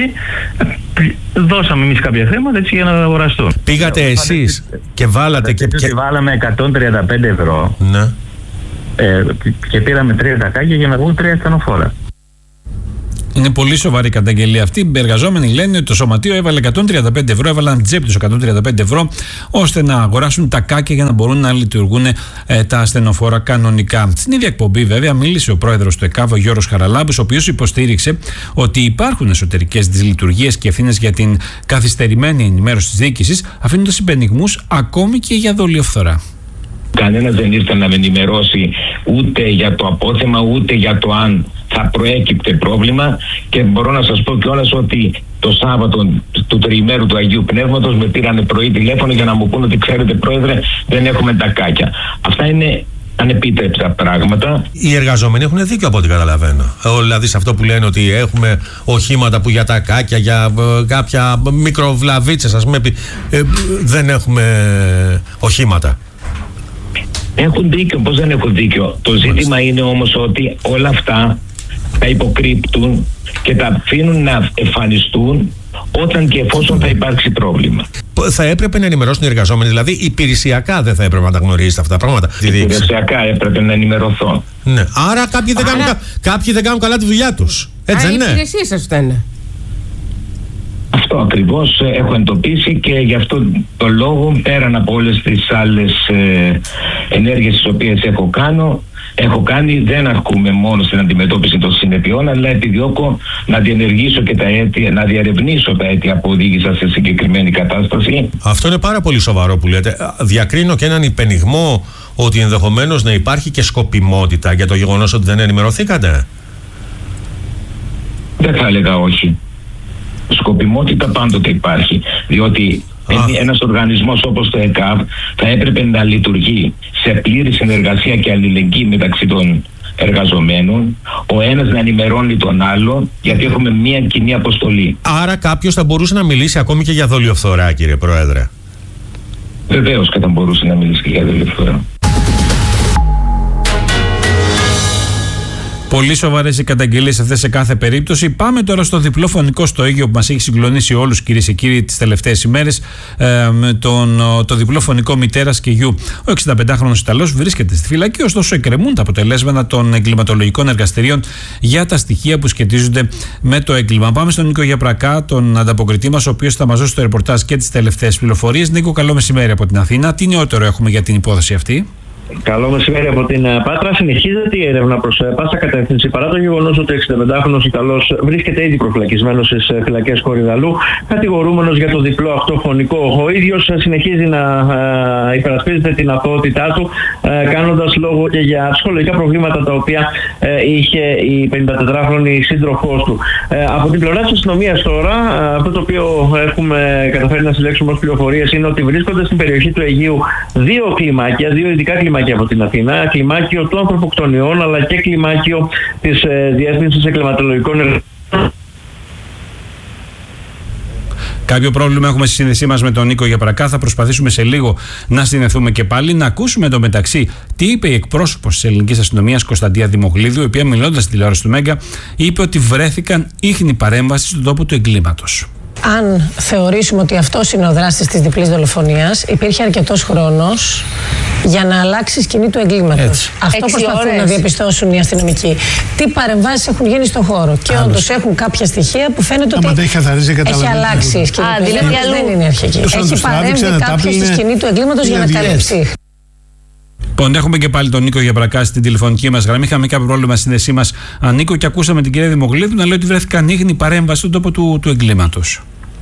δώσαμε εμείς κάποια χρήματα έτσι για να αγοραστούν. Πήγατε εσείς και βάλατε και... και... Βάλαμε εκατόν τριάντα πέντε ευρώ ναι. ε, και πήραμε τρία τακάκια για να βγουν τρία ασθενοφόρα. Είναι πολύ σοβαρή η καταγγελία αυτή. Οι εργαζόμενοι λένε ότι το σωματείο έβαλε εκατόν τριάντα πέντε ευρώ, έβαλαν τσέπη τους εκατόν τριάντα πέντε ευρώ, ώστε να αγοράσουν τα κάκια για να μπορούν να λειτουργούν ε, τα ασθενοφόρα κανονικά. Στην ίδια εκπομπή, βέβαια, μίλησε ο πρόεδρος του ΕΚΑΒ, ο Γιώργος Χαραλάμπης, ο οποίος υποστήριξε ότι υπάρχουν εσωτερικές δυσλειτουργίες και ευθύνες για την καθυστερημένη ενημέρωση της διοίκησης, αφήνοντας συμπενιγμούς ακόμη και για δολιοφθορά. Κανένας δεν ήρθε να με ενημερώσει ούτε για το απόθεμα, ούτε για το αν θα προέκυπτε πρόβλημα, και μπορώ να σας πω κιόλας ότι το Σάββατο του τριημέρου του Αγίου Πνεύματος με πήρανε πρωί τηλέφωνο για να μου πούνε ότι ξέρετε, πρόεδρε, δεν έχουμε τα κάκια. Αυτά είναι ανεπίτρεπτα πράγματα. Οι εργαζόμενοι έχουν δίκιο από ό,τι καταλαβαίνω. Δηλαδή σε αυτό που λένε ότι έχουμε οχήματα που για τα κάκια, για ε, κάποια μικροβλαβίτσες, ας πούμε, ε, δεν έχουμε οχήματα. Έχουν δίκιο, πώς δεν έχουν δίκιο. Το ζήτημα είναι όμως ότι όλα αυτά τα υποκρύπτουν και τα αφήνουν να εμφανιστούν όταν και εφόσον θα υπάρξει πρόβλημα. Θα έπρεπε να ενημερώσουν οι εργαζόμενοι, δηλαδή υπηρεσιακά δεν θα έπρεπε να τα γνωρίζετε αυτά τα πράγματα. Υπηρεσιακά έπρεπε να ενημερωθώ. Ναι. Άρα κάποιοι δεν, Άρα... Κάνουν, κάποιοι δεν κάνουν καλά τη δουλειά τους. Έτσι δεν είναι? Οι υπηρεσίες σας φταίνε. Αυτό ακριβώς έχω εντοπίσει, και γι' αυτό το λόγο, πέραν από όλες τις άλλες ε, ενέργειες τις οποίες έχω, κάνω, έχω κάνει, δεν αρκούμε μόνο στην αντιμετώπιση των συνεπειών, αλλά επιδιώκω να διενεργήσω και τα αίτια, να διαρευνήσω τα αίτια που οδήγησαν σε συγκεκριμένη κατάσταση. Αυτό είναι πάρα πολύ σοβαρό που λέτε. Διακρίνω και έναν υπενιγμό ότι ενδεχομένως να υπάρχει και σκοπιμότητα για το γεγονός ότι δεν ενημερωθήκατε. Δεν θα έλεγα όχι. Σκοπιμότητα πάντοτε υπάρχει, διότι ah. ένας οργανισμός όπως το ΕΚΑΒ θα έπρεπε να λειτουργεί σε πλήρη συνεργασία και αλληλεγγύη μεταξύ των εργαζομένων, ο ένας να ενημερώνει τον άλλο, γιατί έχουμε μία κοινή αποστολή. Άρα κάποιος θα μπορούσε να μιλήσει ακόμη και για δολιοφθορά, κύριε Πρόεδρε? Βεβαίως και θα μπορούσε να μιλήσει και για δολιοφθορά. Πολύ σοβαρές οι καταγγελίες αυτές σε κάθε περίπτωση. Πάμε τώρα στο διπλό φωνικό στο Αίγυπτο που μας έχει συγκλονίσει όλους, κυρίες και κύριοι, τις τελευταίες ημέρες. Ε, με τον, το διπλό φωνικό μητέρας και γιου. Ο εξηνταπεντάχρονος Ιταλός βρίσκεται στη φυλακή, ωστόσο εκκρεμούν τα αποτελέσματα των εγκληματολογικών εργαστηρίων για τα στοιχεία που σχετίζονται με το έγκλημα. Πάμε στον Νίκο Γιαπρακά, τον ανταποκριτή μας, ο οποίος θα μας δώσει το ρεπορτάζ και τις τελευταίες πληροφορίες. Νίκο, καλό μεσημέρι από την Αθήνα. Τι νεότερο έχουμε για την υπόθεση αυτή? Καλό μεσημέρι από την Πάτρα. Συνεχίζεται η έρευνα προς πάσα κατεύθυνση, παρά το γεγονός ότι ο εξηνταπεντάχρονος Ιταλός βρίσκεται ήδη προφυλακισμένος στις φυλακές Κορυδαλού, κατηγορούμενος για το διπλό αυτό φωνικό. Ο ίδιος συνεχίζει να υπερασπίζεται την αθωότητά του, κάνοντας λόγο και για ψυχολογικά προβλήματα τα οποία είχε η πενηντατετράχρονη σύντροφός του. Από την πλευρά της αστυνομίας τώρα, αυτό το οποίο έχουμε καταφέρει να συλλέξουμε ως πληροφορίες είναι ότι βρίσκονται στην περιοχή του Αιγείου δύο κλιμάκια, δύο ειδικά κλιμάκια από την Αθήνα, κλιμάκιο του ανθρωποκτονιών αλλά και κλιμάκιο της ε, Διεύθυνσης Εγκληματολογικών Εργασιών. Κάποιο πρόβλημα έχουμε στη σύνδεσή μας με τον Νίκο Γιαπρακά. Θα προσπαθήσουμε σε λίγο να συνδεθούμε και πάλι. Να ακούσουμε εντωμεταξύ τι είπε η εκπρόσωπος της ελληνικής αστυνομίας Κωνσταντία Δημογλίδου, η οποία μιλώντας στη τηλεόραση του Μέγκα είπε ότι βρέθηκαν ίχνη παρέμβαση στον τόπο του εγκλήματος. αν θεωρήσουμε ότι αυτός είναι ο δράστης της διπλής δολοφονίας, υπήρχε αρκετός χρόνος για να αλλάξει η σκηνή του εγκλήματος. Αυτό Έξι προσπαθούν ώρες. να διαπιστώσουν οι αστυνομικοί. Τι παρεμβάσεις έχουν γίνει στον χώρο. Και όντως έχουν κάποια στοιχεία που φαίνεται ότι έχει έχει αλλάξει η σκηνή Α, του δηλαδή εγκλήματος. αλλού. Δεν είναι αρχική. Τους Έχει αντιστράβηξε, παρέμβει τα κάποιος στη πλύνε σκηνή του εγκλήματος για να για διές. καλύψει. Λοιπόν, έχουμε και πάλι τον Νίκο Γιαμπρακά στην τηλεφωνική μας γραμμή. Είχαμε κάποιο πρόβλημα στη σύνδεσή μας, Νίκο, και ακούσαμε την κυρία Δημογλίδου να λέει ότι βρέθηκαν ίγνη παρέμβαση στον τόπο του, του εγκλήματος.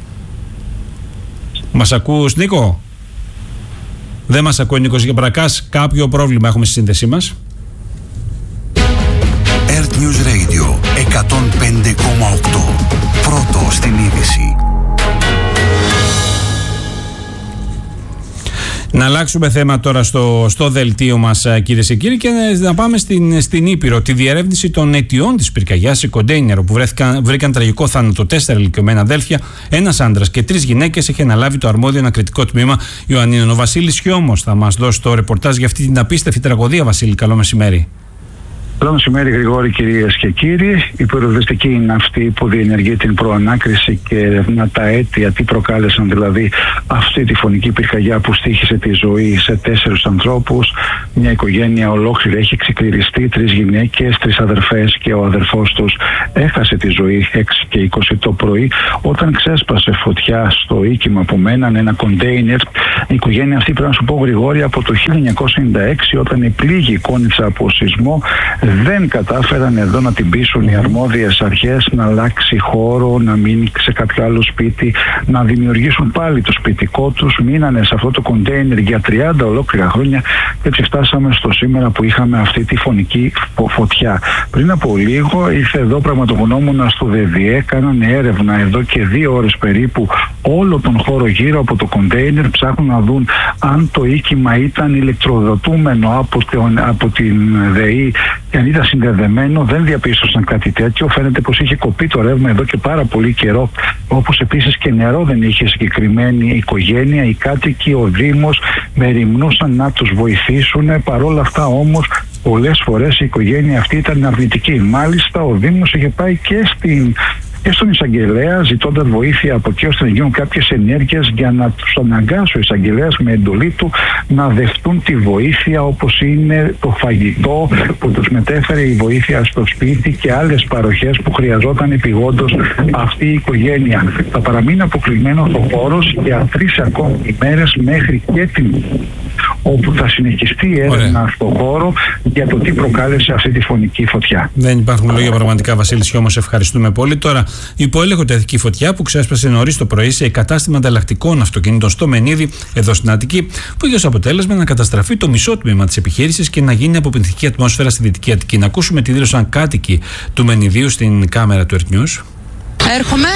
Μας ακούς, Νίκο? Δεν μας ακούει ο Νίκος Γιαμπρακάς. Κάποιο πρόβλημα έχουμε στη σύνδεσή μας. Earth News Radio εκατόν πέντε κόμμα οκτώ. Πρώτο στην είδηση. Να αλλάξουμε θέμα τώρα στο, στο δελτίο μας, κυρίες και κύριοι, και να πάμε στην, στην Ήπειρο. Τη διερεύνηση των αιτιών της πυρκαγιάς σε κοντέινερ, όπου βρέθηκαν, βρήκαν τραγικό θάνατο τέσσερα ηλικιωμένα αδέλφια, ένας άντρας και τρεις γυναίκες, έχει αναλάβει το αρμόδιο ανακριτικό τμήμα Ιωαννίνων. Ο Βασίλης Χιώμος θα μας δώσει το ρεπορτάζ για αυτή την απίστευτη τραγωδία. Βασίλη, καλό μεσημέρι. Καλό μεσημέρι, Γρηγόρη, κυρίες και κύριοι. Η πυροσβεστική είναι αυτή που διενεργεί την προανάκριση και ερευνά τα αίτια, τι προκάλεσαν δηλαδή αυτή τη φωνική πυρκαγιά που στοίχησε τη ζωή σε τέσσερις ανθρώπους. Μια οικογένεια ολόκληρη έχει ξεκληριστεί, τρεις γυναίκες, τρεις αδερφές και ο αδερφός τους έχασε τη ζωή έξι και είκοσι το πρωί όταν ξέσπασε φωτιά στο οίκημα που μέναν, ένα κοντέινερ. Η οικογένεια αυτή, πρέπει να σου πω, Γρηγόρη, από το χίλια εννιακόσια ενενήντα έξι, όταν η πλήγη κόνητσα από σεισμό, δεν κατάφεραν εδώ να την πείσουν οι αρμόδιες αρχές να αλλάξει χώρο, να μείνει σε κάποιο άλλο σπίτι, να δημιουργήσουν πάλι το σπιτικό τους. Μείνανε σε αυτό το κοντέινερ για τριάντα ολόκληρα χρόνια και έτσι φτάσαμε στο σήμερα που είχαμε αυτή τη φωνική φωτιά. Πριν από λίγο ήρθε εδώ πραγματογνώμονας του ΔΔΕ, κάνανε έρευνα εδώ και δύο ώρες περίπου όλο τον χώρο γύρω από το κοντέινερ, ψάχνουν να δουν αν το οίκημα ήταν ηλεκτροδοτούμενο από, τον, από την ΔΕΗ και αν ήταν συνδεδεμένο. Δεν διαπίστωσαν κάτι τέτοιο. Φαίνεται πως είχε κοπεί το ρεύμα εδώ και πάρα πολύ καιρό, όπως επίσης και νερό δεν είχε συγκεκριμένη οικογένεια. Οι κάτοικοι, ο Δήμος μεριμνούσαν να τους βοηθήσουν. Παρόλα αυτά όμως πολλές φορές η οικογένεια αυτή ήταν αρνητική. Μάλιστα ο Δήμος είχε πάει και στην και στον εισαγγελέα ζητώντας βοήθεια από εκεί ώστε να γίνουν κάποιες ενέργειες για να τους αναγκάσει ο εισαγγελέας με εντολή του να δεχτούν τη βοήθεια, όπως είναι το φαγητό που τους μετέφερε η βοήθεια στο σπίτι και άλλες παροχές που χρειαζόταν επειγόντως αυτή η οικογένεια. Θα παραμείνει αποκλεισμένος ο χώρος για τρεις ακόμη ημέρες μέχρι και την όπου θα συνεχιστεί η έρευνα στον χώρο για το τι προκάλεσε αυτή τη φωνική φωτιά. Δεν υπάρχουν λόγια πραγματικά, Βασίλη Χιώμο, ευχαριστούμε πολύ. Τώρα, υπό έλεγχο τέθηκε η φωτιά που ξέσπασε νωρίς το πρωί σε κατάστημα ανταλλακτικών αυτοκινήτων στο Μενίδη, εδώ στην Αττική, που είχε ως αποτέλεσμα να καταστραφεί το μισό τμήμα της επιχείρησης και να γίνει αποπνιχτική ατμόσφαιρα στη Δυτική Αττική. Να ακούσουμε τι δήλωσαν κάτοικοι του Μενιδίου στην κάμερα του Earth News. Έρχομαι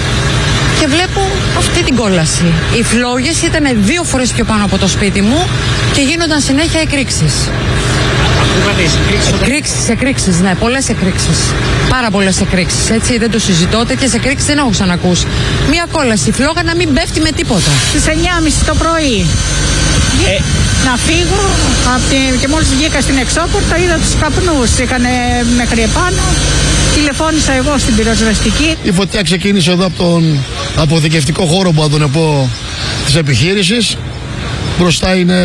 και βλέπω αυτή την κόλαση. Οι φλόγες ήταν δύο φορές πιο πάνω από το σπίτι μου και γίνονταν συνέχεια εκρήξεις. Εκρήξεις, εκρήξεις, ναι, πολλές εκρήξεις. Πάρα πολλές εκρήξεις, έτσι, δεν το συζητώ. Τέτοιες εκρήξεις δεν έχω ξανακούσει. Μία κόλαση, φλόγα να μην πέφτει με τίποτα. Στις εννιά και μισή το πρωί. Ε. Να φύγω από την... και μόλις βγήκα στην εξώπορτα είδα τους καπνούς. Είχανε μέχρι επάνω. Τηλεφώνησα εγώ στην πυροσβεστική. Η φωτιά ξεκίνησε εδώ από τον αποθηκευτικό χώρο που θα τον πω της επιχείρησης. Μπροστά είναι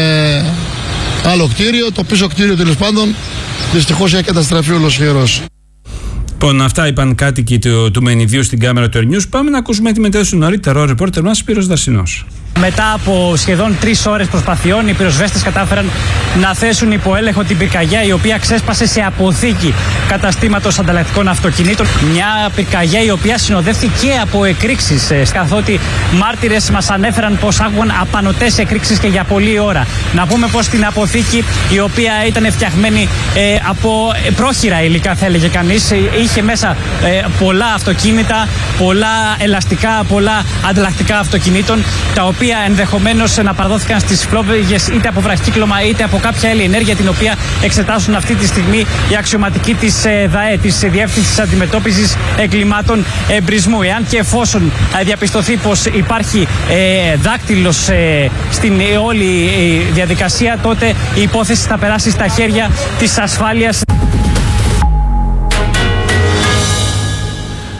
άλλο κτίριο, το πίσω κτίριο τέλος πάντων δυστυχώς έχει καταστραφεί ολοσχερός. Λοιπόν, αυτά είπαν κάτοικοι του, του Μενιδίου στην κάμερα του Earth News. Πάμε να ακούσουμε τη μετέδωση νωρίτερο ρεπόρτερ μας, Σπύρος Δασσινός. Μετά από σχεδόν τρεις ώρες προσπαθειών, οι πυροσβέστες κατάφεραν να θέσουν υπό έλεγχο την πυρκαγιά, η οποία ξέσπασε σε αποθήκη καταστήματος ανταλλακτικών αυτοκινήτων. Μια πυρκαγιά η οποία συνοδεύτηκε και από εκρήξεις, καθότι μάρτυρες μας ανέφεραν πως άκουγαν απανωτές εκρήξεις και για πολλή ώρα. Να πούμε πως την αποθήκη, η οποία ήταν φτιαγμένη ε, από πρόχειρα υλικά, θα έλεγε κανείς, είχε μέσα ε, πολλά αυτοκίνητα, πολλά ελαστικά, πολλά ανταλλακτικά αυτοκινήτων, τα οποία ενδεχομένως να παραδόθηκαν στις φλόγες είτε από βραχικύκλωμα είτε από κάποια άλλη ενέργεια, την οποία εξετάσουν αυτή τη στιγμή οι αξιωματικοί της ΔΑΕ, της Διεύθυνσης Αντιμετώπισης Εγκλημάτων Εμπρισμού. Εάν και εφόσον διαπιστωθεί πως υπάρχει ε, δάκτυλος ε, στην όλη ε, διαδικασία, τότε η υπόθεση θα περάσει στα χέρια της ασφάλειας.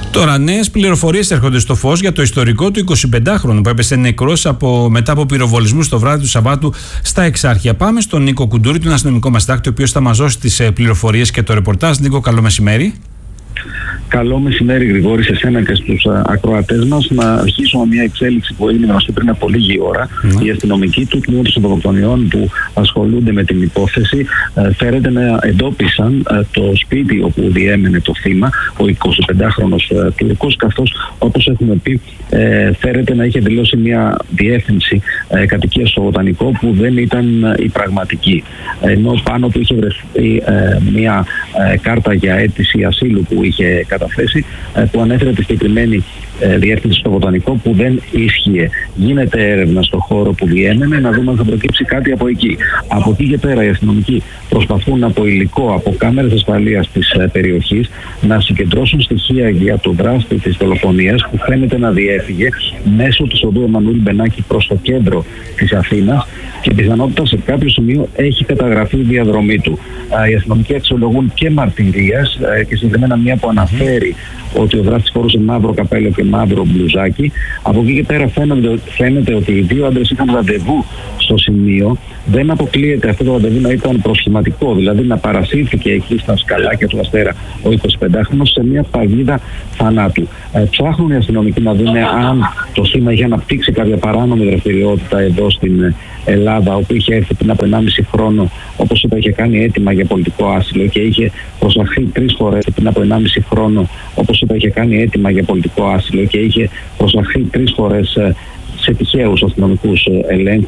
Τώρα, νέες πληροφορίες έρχονται στο φως για το ιστορικό του εικοσιπεντάχρονου που έπεσε νεκρός από, μετά από πυροβολισμούς το βράδυ του Σαββάτου στα Εξάρχεια. Πάμε στον Νίκο Κουντούρη, τον αστυνομικό μας συντάκτη, ο οποίος θα μας δώσει τις πληροφορίες και το ρεπορτάζ. Νίκο, καλό μεσημέρι. Καλό μεσημέρι, Γρηγόρη, σε σένα και στους ακροατές μας. Να αρχίσουμε μια εξέλιξη που έγινε γνωστή πριν από λίγη ώρα. Mm. Οι αστυνομικοί του τμήματος αυτοκτονιών που ασχολούνται με την υπόθεση ε, φέρεται να εντόπισαν ε, το σπίτι όπου διέμενε το θύμα, ο εικοσιπεντάχρονος ε, Τούρκος, καθώς, όπως έχουμε πει, ε, φέρεται να είχε δηλώσει μια διεύθυνση ε, κατοικίας στο Βοτανικό που δεν ήταν ε, η πραγματική. Ενώ πάνω του είχε βρεθεί ε, μια ε, κάρτα για αίτηση ασύλου που είχε καταθέσει, που ανέφερε τη συγκεκριμένη διεύθυνση στο Βοτανικό που δεν ίσχυε. Γίνεται έρευνα στον χώρο που διέμενε να δούμε αν θα προκύψει κάτι από εκεί. Από εκεί και πέρα οι αστυνομικοί προσπαθούν από υλικό, από κάμερες ασφαλείας της περιοχής να συγκεντρώσουν στοιχεία για τον δράστη της δολοφονίας που φαίνεται να διέφυγε μέσω του οδού Εμμανουήλ Μπενάκη προς το κέντρο της Αθήνας και πιθανότητα σε κάποιο σημείο έχει καταγραφεί η διαδρομή του. Οι αστυνομικοί αξιολογούν και μαρτυρίες και συγκεκριμένα μια που αναφέρει ότι ο δράστης φορούσε μαύρο καπέλο και μαύρο μπλουζάκι. Από εκεί και πέρα φαίνεται, φαίνεται ότι οι δύο άντρες είχαν ραντεβού στο σημείο. Δεν αποκλείεται αυτό το ραντεβού να ήταν προσχηματικό, δηλαδή να παρασύρθηκε εκεί στα σκαλάκια του Αστέρα ο εικοσιπεντάχρονος σε μια παγίδα θανάτου. Ε, ψάχνουν οι αστυνομικοί να δουν αν το θύμα είχε αναπτύξει κάποια παράνομη δραστηριότητα εδώ στην Ελλάδα, όπου είχε έρθει πριν από ενάμιση χρόνο, όπως είπα, είχε κάνει αίτημα για πολιτικό άσυλο και είχε προσαχθεί τρεις φορές πριν από ενάμιση χρόνο, όπως είπα, είχε κάνει αίτημα για πολιτικό άσυλο και είχε προσαχθεί τρεις φορές σε τυχαίους αστυνομικούς ελέγχους.